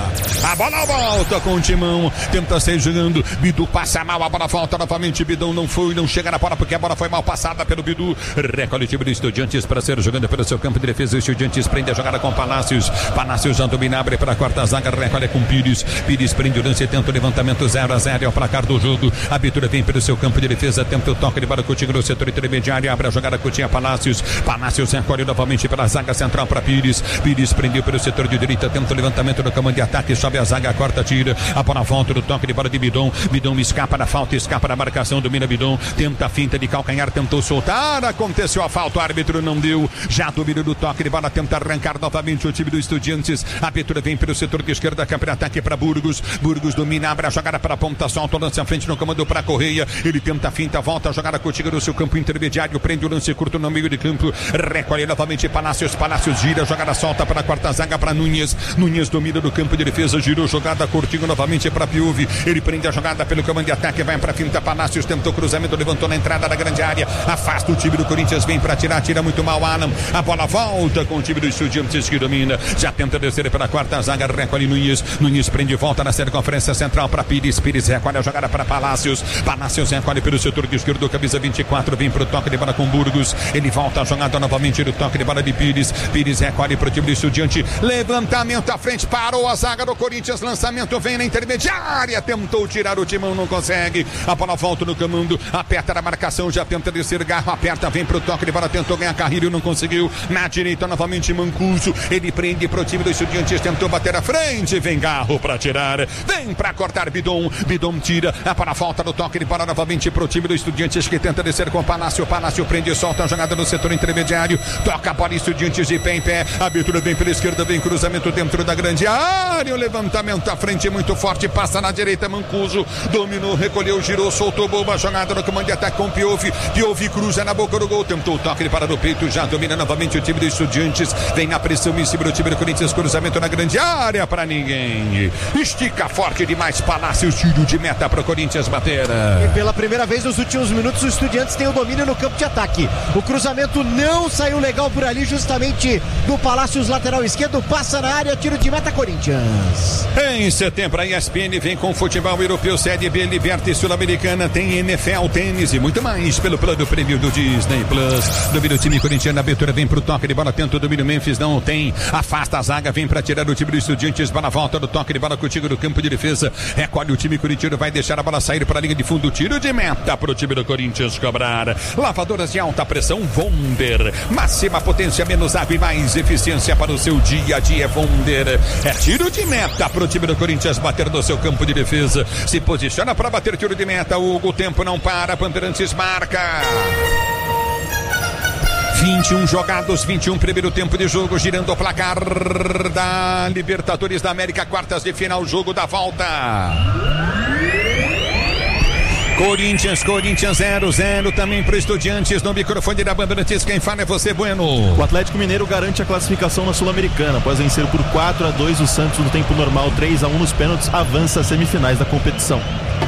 A bola volta com o Timão. Tenta sair jogando. Bidu passa mal. A bola volta novamente. Bidão não foi, não chega na bola porque a bola foi mal passada pelo Bidu. Recolhe o time do Estudiantes para ser jogando pelo seu campo de defesa. O Estudiantes prende a jogada com Palácios. Palácios já domina, abre para a quarta zaga. Recolhe com Pires. Pires prende o lance. Tenta o levantamento zero a zero. É o placar do jogo. A abertura vem pelo seu campo de defesa. Tenta o toque de bola contigo no setor intermediário. Abre a jogada Coutinho a Palácios. Palácios recolhe novamente pela zaga central para Pires. Pires prendeu pelo setor de direita. Tenta o levantamento no comando de ataque. Sobe a zaga. Corta, tira. A bola volta do toque de bola de Bidon. Bidon escapa da falta. Escapa da marcação. Domina Bidon. Tenta a finta de calcanhar. Tentou soltar. Aconteceu a falta. O árbitro não deu. Já domina do toque de bola. Tenta arrancar novamente o time do Estudiantes. A abertura vem pelo setor de esquerda. Campo ataque para Burgos. Burgos domina. Abre a jogada para a ponta. Solta o lance à frente no comando para Correia. Ele tenta a finta. Volta a jogada contigo no seu campo intermediário. Prende o lance curto no meio de campo. Recolhe novamente Palácios. Palácios gira. Jogada solta para a quarta zaga para Nunes. Nunes domina do campo de defesa. Girou jogada curtinho novamente para Piuvi. Ele prende a jogada pelo comando de ataque. Vai para a finta. Palácios tentou cruzamento. Levantou na entrada da grande área. Afasta o time do Corinthians. Vem para tirar. Tira muito mal Alan. A bola volta com o time do Estudiantes que domina. Já tenta descer pela quarta zaga. Recolhe Nunes. Nunes prende volta na circunferência central para Pires. Pires recolhe a jogada para Palácios. Palácios recolhe pelo setor de esquerdo. Camisa vinte e quatro. Vem para o toque de bola com Burgos. Ele volta a jogada novamente do toque de bola de Pires. Pires recolhe para o time do Estudiante. Levantamento à frente. Parou a zaga do Corinthians. Lançamento vem na intermediária. Tentou tirar o Timão. Não consegue. A bola volta no comando. Aperta na marcação. Já tenta descer. Garro aperta. Vem para o toque de bola. Tentou ganhar Carrilho. Não conseguiu. Na direita novamente Mancuso. Ele prende para o time do Estudiantes. Tentou bater à frente. Vem Garro para tirar. Vem para cortar Bidon. Bidon tira. A bola volta no toque de bola novamente para o time do Estudiantes que tenta descer com o Palácio. Palácio prende e solta a jogada no setor intermediário. Toca a bola Estudiantes de pé em pé. A abertura vem pela esquerda. Vem cruzamento dentro da grande área. O levantamento à frente muito forte. Passa na direita Mancuso. Dominou, recolheu, girou, soltou boa jogada no comando de ataque com Piuvi. Piuvi cruza na boca do gol. Tentou o toque de para do peito. Já domina novamente o time do Estudiantes. Vem na pressão em cima do time do Corinthians. Cruzamento na grande área para ninguém. Estica forte demais. Palácio. Tiro de meta para o Corinthians bater. E pela primeira vez nos últimos minutos, os Estudiantes têm o domínio no campo de ataque. O cruzamento não saiu legal por ali, justamente do Palácios, lateral esquerdo. Passa na área, tiro de meta Corinthians. Em setembro, a E S P N vem com futebol europeu, Série B, Liberta e Sul-Americana. Tem N F L, tênis e muito mais pelo plano prêmio do Disney Plus. Domina o time corintiano, a abertura vem pro toque de bola. Tenta o domínio, Memphis não tem. Afasta a zaga, vem pra tirar o time do Estudiantes. Bola volta do toque de bola contigo do campo de defesa. Recolhe o time corintiano, vai deixar a bola sair para a linha de fundo. Tiro de meta pro time do Corinthians cobrar. Lavadoras de alta pressão Wonder. Máxima potência, menos água e mais eficiência para o seu dia a dia. Wonder. É tiro de meta pro time do Corinthians bater no seu campo de defesa. Se posiciona para bater tiro de meta. Hugo, o tempo não para. Bandeirantes marca. vinte e um jogados, vinte e um primeiro tempo de jogo, girando o placar da Libertadores da América, quartas de final, jogo da volta. Corinthians, Corinthians zero a zero também para Estudiantes no microfone da Bandeirantes. Quem fala é você, Bueno. O Atlético Mineiro garante a classificação na Sul-Americana. Após vencer por quatro a dois o Santos no tempo normal, três a um nos pênaltis, avança às semifinais da competição.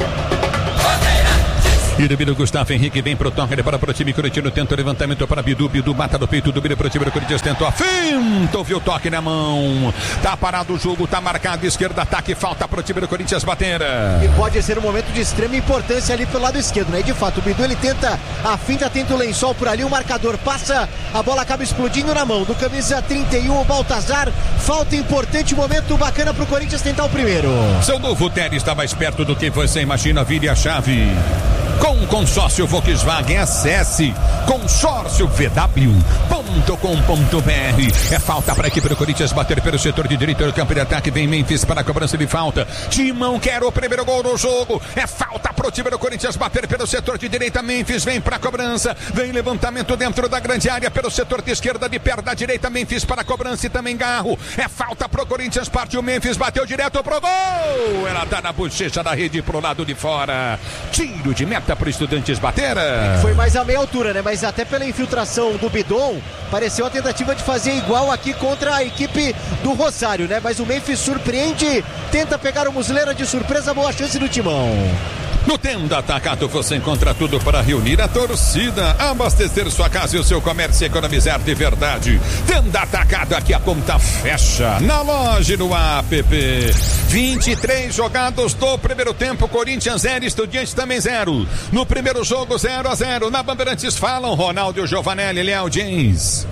E do Bidu, Gustavo Henrique vem pro toque, ele para pro time corintiano, tenta o levantamento para Bidu, Bidu mata no peito do Bidu pro time do Corinthians, tentou a finta, ouviu o toque na mão, tá parado o jogo, tá marcado, esquerda, ataque, falta pro time do Corinthians bater. E pode ser um momento de extrema importância ali pelo lado esquerdo, né? E de fato, o Bidu ele tenta a finta, tenta o lençol por ali, o marcador passa, a bola acaba explodindo na mão do camisa trinta e um, o Baltazar, falta importante, momento bacana pro Corinthians tentar o primeiro. Seu novo Tele está mais perto do que você imagina, vire a chave. Com o consórcio Volkswagen, acesse consórcio v w ponto com ponto b r. É falta para a equipe do Corinthians bater pelo setor de direita do campo de ataque. Vem Memphis para a cobrança de falta. Timão quer o primeiro gol do jogo. É falta para o time do Corinthians bater pelo setor de direita. Memphis vem para a cobrança. Vem levantamento dentro da grande área pelo setor de esquerda, de perto da direita. Memphis para a cobrança e também Garro. É falta para o Corinthians. Partiu Memphis, bateu direto pro gol. Ela tá na bochecha da rede pro lado de fora. Tiro de meta para Estudiantes bater. Foi mais a meia altura, né? Mas até pela infiltração do Bidon, pareceu a tentativa de fazer igual aqui contra a equipe do Rosário, né? Mas o Memphis surpreende, tenta pegar o Muslera de surpresa, boa chance do Timão. No Tenda Atacado você encontra tudo para reunir a torcida, abastecer sua casa e o seu comércio e economizar de verdade. Tenda Atacado, aqui a conta fecha. Na loja e no app. vinte e três jogados do primeiro tempo, Corinthians zero, Estudiantes também zero. No primeiro jogo zero a zero. Na Bandeirantes falam Ronaldo Giovanelli, Léo James.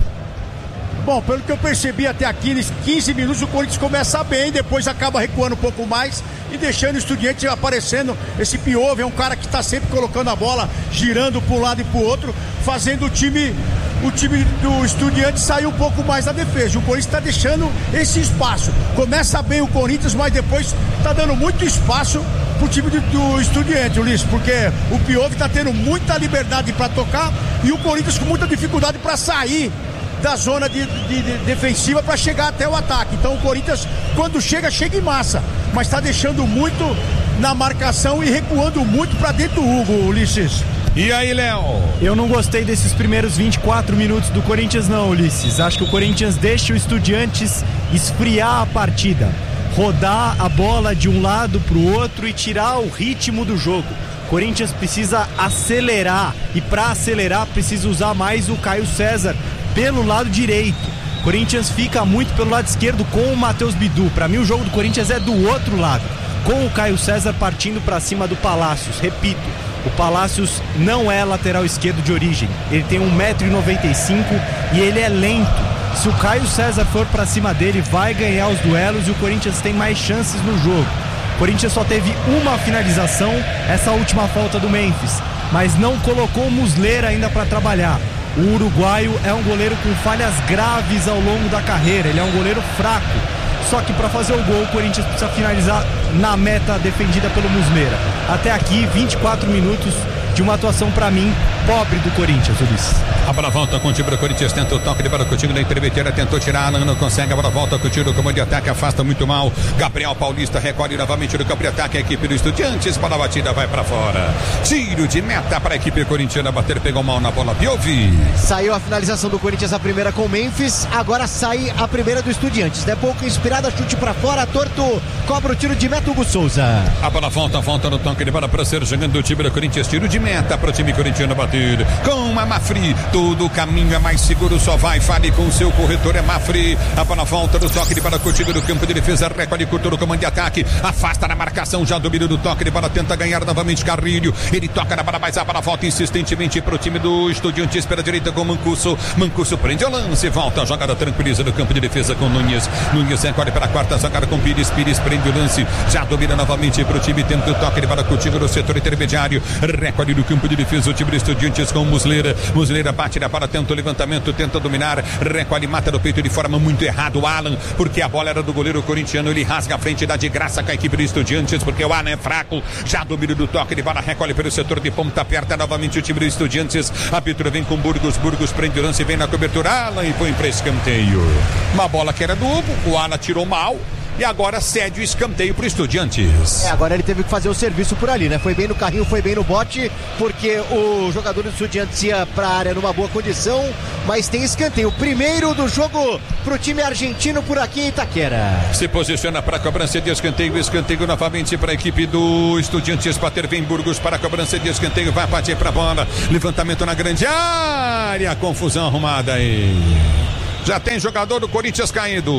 Bom, pelo que eu percebi até aqui, nos quinze minutos o Corinthians começa bem, depois acaba recuando um pouco mais e deixando o Estudiantes aparecendo. Esse Piove é um cara que está sempre colocando a bola, girando para um lado e para o outro, fazendo o time, o time do Estudiantes sair um pouco mais da defesa. O Corinthians está deixando esse espaço. Começa bem o Corinthians, mas depois está dando muito espaço pro time do, do Estudiantes, Ulisses, porque o Piove está tendo muita liberdade para tocar e o Corinthians com muita dificuldade para sair da zona de, de, de defensiva para chegar até o ataque. Então o Corinthians, quando chega, chega em massa, mas está deixando muito na marcação e recuando muito para dentro do Hugo, Ulisses. E aí, Léo? Eu não gostei desses primeiros vinte e quatro minutos do Corinthians não, Ulisses. Acho que o Corinthians deixa o Estudiantes esfriar a partida, rodar a bola de um lado para o outro e tirar o ritmo do jogo. Corinthians precisa acelerar e para acelerar precisa usar mais o Caio César pelo lado direito. Corinthians fica muito pelo lado esquerdo com o Matheus Bidu. Para mim o jogo do Corinthians é do outro lado, com o Caio César partindo para cima do Palácios. Repito, o Palácios não é lateral esquerdo de origem, ele tem um metro e noventa e cinco e ele é lento. Se o Caio César for para cima dele, vai ganhar os duelos e o Corinthians tem mais chances no jogo. O Corinthians só teve uma finalização, essa última falta do Memphis, mas não colocou o Muslera ainda para trabalhar. O uruguaio é um goleiro com falhas graves ao longo da carreira, ele é um goleiro fraco. Só que para fazer o gol, o Corinthians precisa finalizar na meta defendida pelo Muslera. Até aqui, vinte e quatro minutos de uma atuação, para mim, pobre do Corinthians, Ulisses. A bola volta com o time do Corinthians, tenta o toque de bola com o time da intermediária, tentou tirar, não, não consegue, a bola volta com o time do comando de ataque, afasta muito mal. Gabriel Paulista recolhe novamente no campo de ataque, a equipe do Estudiantes, bola batida, vai pra fora. Tiro de meta para a equipe corintiana bater, pegou mal na bola, Piove. Saiu a finalização do Corinthians, a primeira com o Memphis, agora sai a primeira do Estudiantes, né? Pouco inspirada, chute pra fora, torto, cobra o tiro de meta, Hugo Souza. A bola volta, volta no toque de bola para ser jogando o time do Corinthians, tiro de meta para o time corintiano bater. Com a Mafri, todo o caminho é mais seguro, só vai, fale com o seu corretor, é Mafri. A bola volta no toque de bola com o time do campo de defesa, recolhe curto no comando de ataque, afasta na marcação, já domina do toque de bola, tenta ganhar novamente Carrilho, ele toca na bola, mas a bola volta insistentemente para o time do Estudiantes pela direita com Mancuso, Mancuso prende o lance, volta a jogada, tranquiliza no campo de defesa com Nunes, Nunes recolhe para a quarta jogada com Pires, Pires prende o lance, já domina novamente para o time, tenta o toque de bola com o time do setor intermediário, recolhe no campo de defesa o time do Estudiantes Estudiantes com o Muslera. Muslera bate na bola, tenta o levantamento, tenta dominar, recolhe, mata no peito de forma muito errada o Alan, porque a bola era do goleiro corintiano, ele rasga a frente, dá de graça com a equipe do Estudiantes, porque o Alan é fraco, já domina do toque de bola, recolhe pelo setor de ponta, aperta novamente o time do Estudiantes, a pintura vem com Burgos, Burgos prende o lance, vem na cobertura, Alan e põe para escanteio. Uma bola que era duplo, o Alan tirou mal. E agora cede o escanteio para o Estudiantes. É, agora ele teve que fazer o serviço por ali, né? Foi bem no carrinho, foi bem no bote, porque o jogador do Estudiantes ia para a área numa boa condição, mas tem escanteio. O primeiro do jogo para o time argentino por aqui em Itaquera. Se posiciona para a cobrança de escanteio, escanteio novamente para a equipe do Estudiantes bater, vem Burgos para a cobrança de escanteio, vai bater para a bola, levantamento na grande área, confusão arrumada aí. Já tem jogador do Corinthians caído.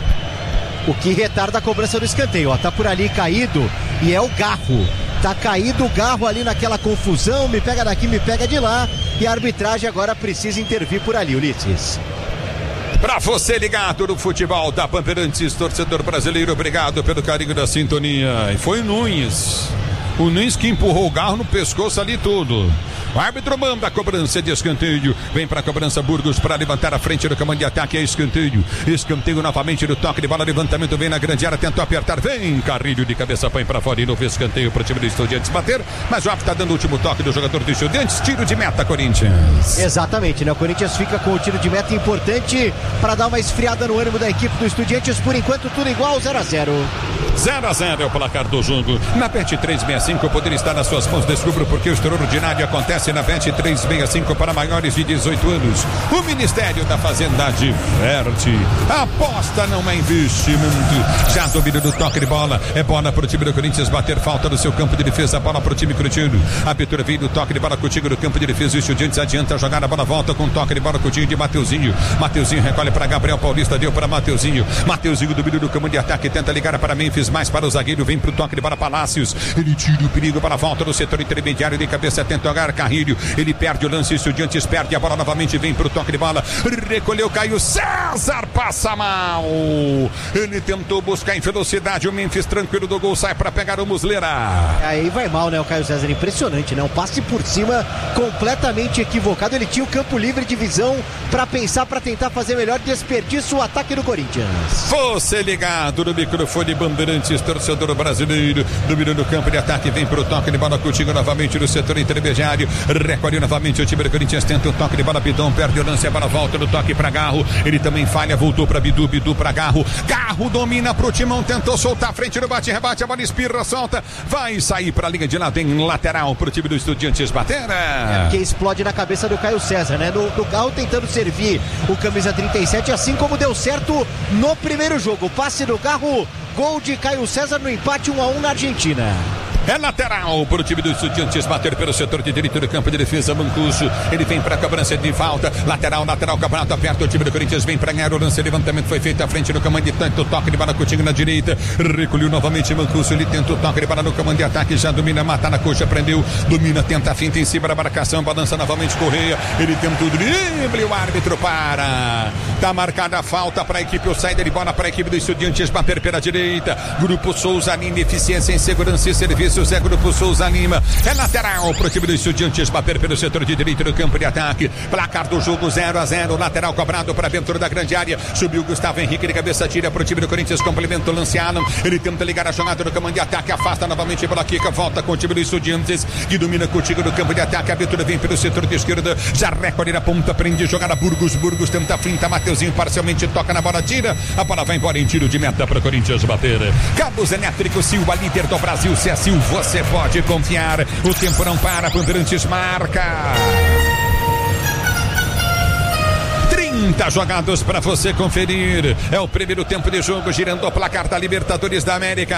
O que retarda a cobrança do escanteio, ó, tá por ali caído e é o Garro. Tá caído o Garro ali naquela confusão, me pega daqui, me pega de lá, e a arbitragem agora precisa intervir por ali, Ulisses. Pra você ligado no futebol da Bandeirantes, torcedor brasileiro, obrigado pelo carinho da sintonia. E foi o Nunes. O Nunes que empurrou o Garro no pescoço ali tudo. O árbitro manda a cobrança de escanteio. Vem para a cobrança Burgos para levantar a frente do comando de ataque. É escanteio. Escanteio novamente do toque de bola. Levantamento vem na grande área. Tentou apertar. Vem Carrilho de cabeça. Põe para fora. E novo escanteio para o time do Estudiantes bater. Mas o árbitro está dando o último toque do jogador do Estudiantes. Tiro de meta, Corinthians. Exatamente, né? O Corinthians fica com o tiro de meta importante para dar uma esfriada no ânimo da equipe do Estudiantes. Por enquanto, tudo igual, zero a zero. zero a zero é o placar do jogo. Na Bet trezentos e sessenta e cinco, poder estar nas suas mãos. Descubra porque o extraordinário acontece na Bet trezentos e sessenta e cinco para maiores de dezoito anos. O Ministério da Fazenda diverte. Aposta não é investimento. Já domina do toque de bola. É bola para o time do Corinthians bater falta no seu campo de defesa. Bola para o time corintiano. A abertura vem do toque de bola contigo no campo de defesa. O Estudiantes adianta jogar a bola, volta com toque de bola contigo de Mateuzinho. Mateuzinho recolhe para Gabriel Paulista, deu para Mateuzinho. Mateuzinho domina do campo de ataque, tenta ligar para Memphis, mais para o zagueiro, vem para o toque de bola Palácios. Ele tira o perigo para a volta do setor intermediário de cabeça, tenta jogar Carrilho. Ele perde o lance, Estudiantes perde a bola novamente, vem para o toque de bola. Recolheu, Caio César, passa mal. Ele tentou buscar em velocidade, o Memphis tranquilo do gol, sai para pegar o Muslera. Aí vai mal, né, o Caio César, impressionante, né? Um passe por cima completamente equivocado. Ele tinha o campo livre de visão para pensar, para tentar fazer melhor, desperdício o ataque do Corinthians. Você ligado no microfone Bandeirantes, torcedor brasileiro, dominando o campo de ataque, vem pro toque de bola contigo novamente no setor intermediário, recolhe novamente o time do Corinthians, tenta o toque de bola, Bidon perde o lance, a bola volta no toque para Garro, ele também falha, voltou para Bidu, Bidu para Garro, Garro domina pro Timão, tentou soltar a frente no bate-rebate, a bola espirra, solta, vai sair pra linha de lado em lateral pro time do Estudiantes bater. É porque explode na cabeça do Caio César, né? No, no Garro tentando servir o camisa trinta e sete, assim como deu certo no primeiro jogo, passe do Garro, gol de Caio César no empate um a um na Argentina. É lateral para o time do Estudiantes bater pelo setor de direito do campo de defesa. Mancuso, ele vem para a cobrança de falta. Lateral, lateral, campeonato aperto. O time do Corinthians vem para ganhar o lance. Levantamento foi feito à frente do comando de tanto. Toque de bola contigo na direita. Recolheu novamente Mancuso. Ele tenta o toque de bola no comando de ataque. Já domina, mata na coxa, prendeu. Domina, tenta a finta em cima da marcação. Balança novamente Correia. Ele tenta o drible. O árbitro para. Tá marcada a falta para a equipe. O saída de bola para a equipe do Estudiantes bater pela direita. Grupo Souza Lima, eficiência em segurança e serviço. Zé Grupo Souza Lima, é lateral pro time do Estudiantes bater pelo setor de direito do campo de ataque, placar do jogo zero a zero, lateral cobrado para dentro da grande área, subiu Gustavo Henrique de cabeça, tira pro time do Corinthians, complementa o lance Alan, ele tenta ligar a jogada no comando de ataque, afasta novamente pela Kika, volta com o time do Estudiantes, que domina contigo no campo de ataque, a abertura vem pelo setor de esquerda, já recolhe na ponta, prende jogada Burgos, Burgos tenta a finta, Mateuzinho parcialmente toca na bola, tira, a bola vai embora em tiro de meta para o Corinthians bater. Cabos Elétricos Silva, líder do Brasil, se é Silva, você pode confiar, o tempo não para, Bandeirantes marca. trinta jogados para você conferir, é o primeiro tempo de jogo, girando o placar da Libertadores da América.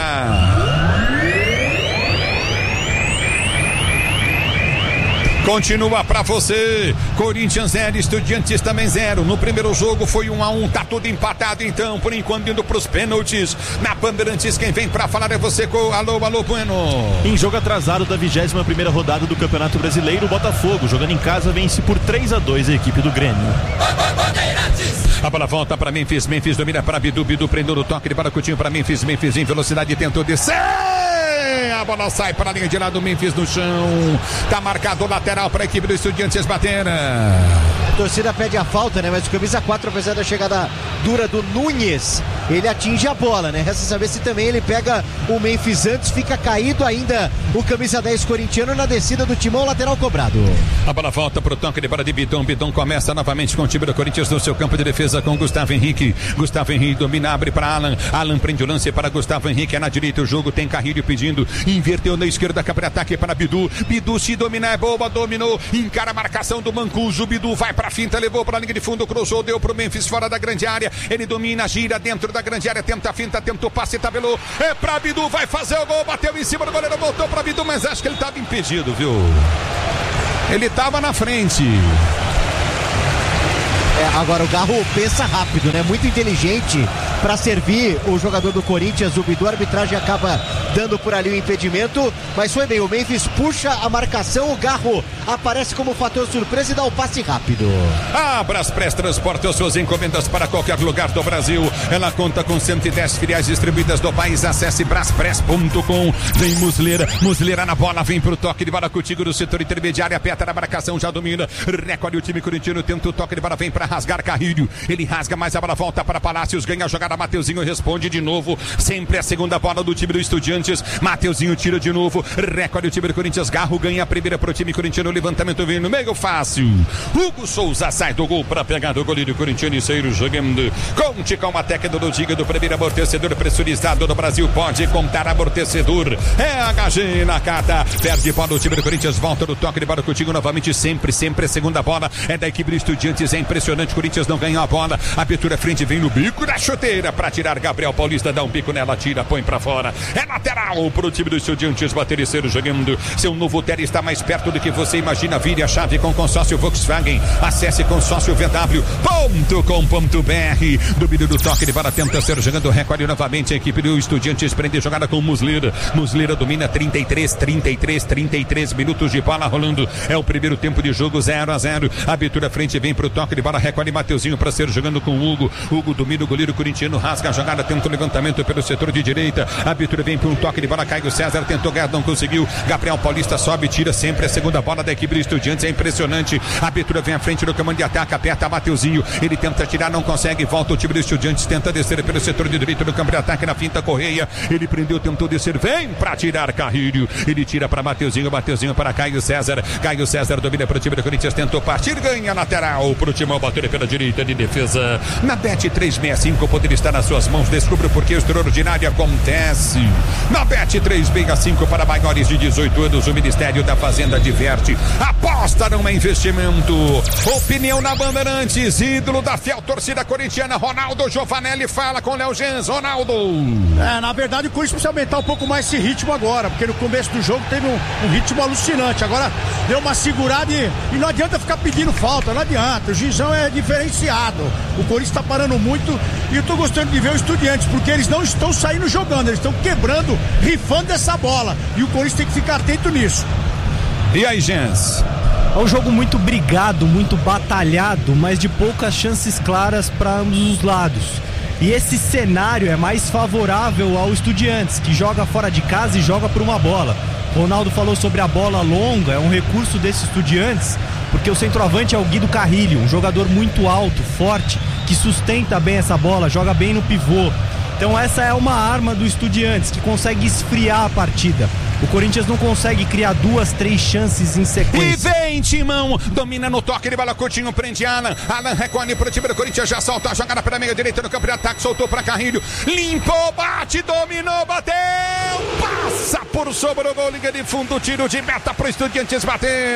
Continua pra você, Corinthians zero, Estudiantes também zero. No primeiro jogo foi um a um, tá tudo empatado então, por enquanto indo pros pênaltis. Na Bandeirantes, quem vem pra falar é você, com alô, alô, Bueno. Em jogo atrasado da vigésima primeira rodada do Campeonato Brasileiro, o Botafogo, jogando em casa, vence por três a dois a equipe do Grêmio. A bola volta pra Memphis, Memphis domina pra Bidu, Bidu prendeu no toque de bola, Coutinho pra Memphis, Memphis em velocidade tentou descer. A a bola sai para a linha de lado, Memphis no chão. Tá marcado o lateral para a equipe do Estudiantes bater. A torcida pede a falta, né? Mas o camisa quatro, apesar da chegada dura do Nunes, ele atinge a bola, né? Resta saber se também ele pega o Memphis antes, fica caído ainda o camisa dez corintiano na descida do timão, lateral cobrado. A bola volta pro toque de bola de Bidon. Bidon começa novamente com o time do Corinthians no seu campo de defesa com Gustavo Henrique. Gustavo Henrique domina, abre para Alan. Alan prende o lance para Gustavo Henrique. É na direita o jogo, tem Carrilho pedindo. Inverteu na esquerda, cabe ataque para Bidu. Bidu se dominar é boa, dominou. Encara a marcação do Mancuso. Bidu vai para finta, levou para a linha de fundo, cruzou, deu pro Memphis fora da grande área. Ele domina, gira dentro da grande área, tenta a finta, tenta o passe, tabelou. É pra Bidu, vai fazer o gol, bateu em cima do goleiro, voltou pra Bidu, mas acho que ele estava impedido, viu? Ele estava na frente. É, agora o Garro pensa rápido, né? Muito inteligente para servir o jogador do Corinthians, o Bidu. A arbitragem acaba dando por ali o impedimento, mas foi bem, o Memphis puxa a marcação, o Garro aparece como fator surpresa e dá o passe rápido. A Braspress transporta as suas encomendas para qualquer lugar do Brasil. Ela conta com cento e dez filiais distribuídas do país. Acesse braspress ponto com. Vem Muslera, Muslera na bola, vem pro toque de bola contigo no setor intermediário, aperta na marcação, já domina, recolhe o time corintiano, tenta o toque de bola, vem para rasgar Carrilho, ele rasga, mas a bola volta para Palácios, ganha a jogada, Mateuzinho responde de novo, sempre a segunda bola do time do Estudiantes, Mateuzinho tira de novo, recolhe o time do Corinthians, Garro ganha a primeira pro time corintiano, levantamento vem no meio fácil, Hugo Souza sai do gol para pegar do goleiro corintiano e sair jogando, conte com a técnica do Diga do primeiro amortecedor pressurizado do Brasil, pode contar amortecedor, é H G na carta, perde bola o time do Corinthians, volta no toque de bola contigo novamente, sempre, sempre a segunda bola é da equipe do Estudiantes, é impressionante, Corinthians não ganhou a bola, abertura frente, vem no bico da chuteira para tirar Gabriel Paulista, dá um bico nela, tira, põe para fora, é lateral pro time do Estudiantes, bater e ser jogando, seu novo Terra está mais perto do que você imagina, vire a chave com consórcio Volkswagen, acesse consórcio v w ponto com ponto b r, domínio do toque de bola, tenta ser jogando, recolhe novamente a equipe do Estudiantes, prende jogada com Muslera, Muslera domina trinta e três, trinta e três, trinta e três minutos de bola rolando, é o primeiro tempo de jogo, zero a zero, abertura frente, vem pro toque de bola, recolhe Mateuzinho para ser jogando com o Hugo, Hugo domina o goleiro corintiano, rasga a jogada, tenta o levantamento pelo setor de direita, a abertura vem para um toque de bola, Caio César tentou ganhar, não conseguiu, Gabriel Paulista sobe, tira sempre a segunda bola da equipe do Estudiantes, é impressionante, a abertura vem à frente do comando de ataque, aperta Mateuzinho, ele tenta tirar, não consegue, volta o time do Estudiantes, tenta descer pelo setor de direita do campo de ataque, na finta Correia, ele prendeu, tentou descer, vem para tirar Carrilho, ele tira para Mateuzinho, Mateuzinho para Caio César, Caio César domina para o time do Corinthians, tentou partir, ganha lateral pro time, bater pela direita de defesa, na Bet trezentos e sessenta e cinco, poder estar nas suas mãos, descubra porque o extraordinário acontece, na Bet trezentos e sessenta e cinco para maiores de dezoito anos, o Ministério da Fazenda diverte, aposta não é investimento, opinião na Bandeirantes, ídolo da fiel torcida corintiana, Ronaldo Giovanelli fala com Léo Gens, Ronaldo. É, na verdade o Corinthians precisa aumentar um pouco mais esse ritmo agora, porque no começo do jogo teve um, um ritmo alucinante, agora deu uma segurada e, e não adianta ficar pedindo falta, não adianta, o juizão é diferenciado, o Corinthians está parando muito e eu tô gostando de ver o Estudiantes, porque eles não estão saindo jogando, eles estão quebrando, rifando essa bola, e o Corinthians tem que ficar atento nisso. E aí, Gens? É um jogo muito brigado, muito batalhado, mas de poucas chances claras para ambos os lados. E esse cenário é mais favorável ao Estudiantes, que joga fora de casa e joga por uma bola. Ronaldo falou sobre a bola longa, é um recurso desses Estudiantes, porque o centroavante é o Guido Carrilho, um jogador muito alto, forte, que sustenta bem essa bola, joga bem no pivô. Então essa é uma arma do Estudiantes, que consegue esfriar a partida. O Corinthians não consegue criar duas, três chances em sequência. E vem, Timão, domina no toque de bola, Coutinho prende Alan, Alan recolhe pro time do Corinthians, já solta a jogada pela meia direita no campo de ataque, soltou para Carrilho, limpou, bate, dominou, bateu, passa por sobre o gol, liga de fundo, tiro de meta pro Estudiantes bater.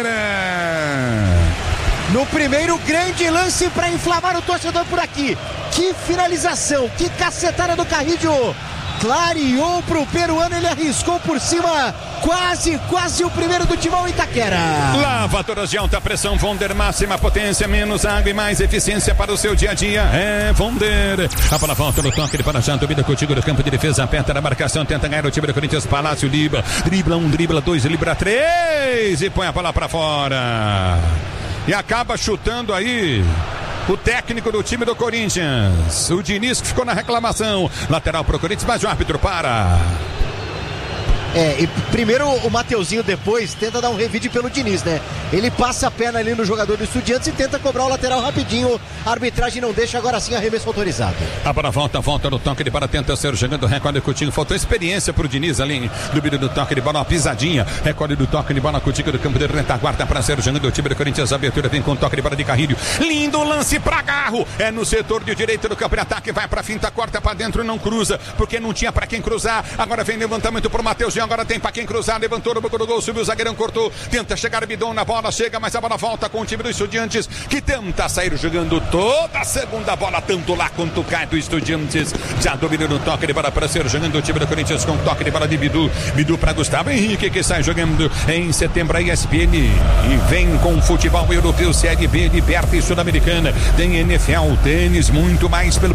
No primeiro grande lance para inflamar o torcedor por aqui. Que finalização, que cacetada do Carrilho. Clareou pro peruano, ele arriscou por cima, quase, quase o primeiro do Timão Itaquera. Lavadoras de alta pressão Vonder, máxima potência, menos água e mais eficiência para o seu dia a dia, é Vonder. A bola volta no toque de Panajá, domina contigo no campo de defesa, aperta na marcação, tenta ganhar o time do Corinthians, Palácio, libra, dribla um, dribla dois, libra três e põe a bola para fora. E acaba chutando aí o técnico do time do Corinthians, o Diniz, que ficou na reclamação. Lateral pro Corinthians, mas o árbitro para. É, e primeiro o Mateuzinho depois tenta dar um revide pelo Diniz, né? Ele passa a perna ali no jogador do Estudiantes e tenta cobrar o lateral rapidinho. A arbitragem não deixa, agora sim arremesso autorizado. A bola volta, volta no toque de bola, tenta ser jogando o recorde Coutinho. Faltou experiência pro Diniz ali do vídeo do toque de bola, uma pisadinha. Recorde do toque de bola, Coutinho do campo de retaguarda para ser jogando o time do Corinthians. A abertura vem com toque de bola de Carrilho. Lindo lance pra Garro. É no setor de direito do campo de ataque, vai pra finta, corta pra dentro, não cruza, porque não tinha pra quem cruzar. Agora vem levantamento pro Mateuzinho, agora tem pra quem cruzar, levantou no boca do gol, subiu o zagueirão, cortou, tenta chegar o Bidon na bola, chega, mas a bola volta com o time do Estudiantes, que tenta sair jogando toda a segunda bola, tanto lá quanto cá do Estudiantes. Já dominou no toque de bola para ser jogando o time do Corinthians com toque de bola de Bidu. Bidu para Gustavo Henrique, que sai jogando em setembro a E S P N e vem com futebol europeu, Série B, Liberta e Sul-Americana. Tem N F L, tênis, muito mais pelo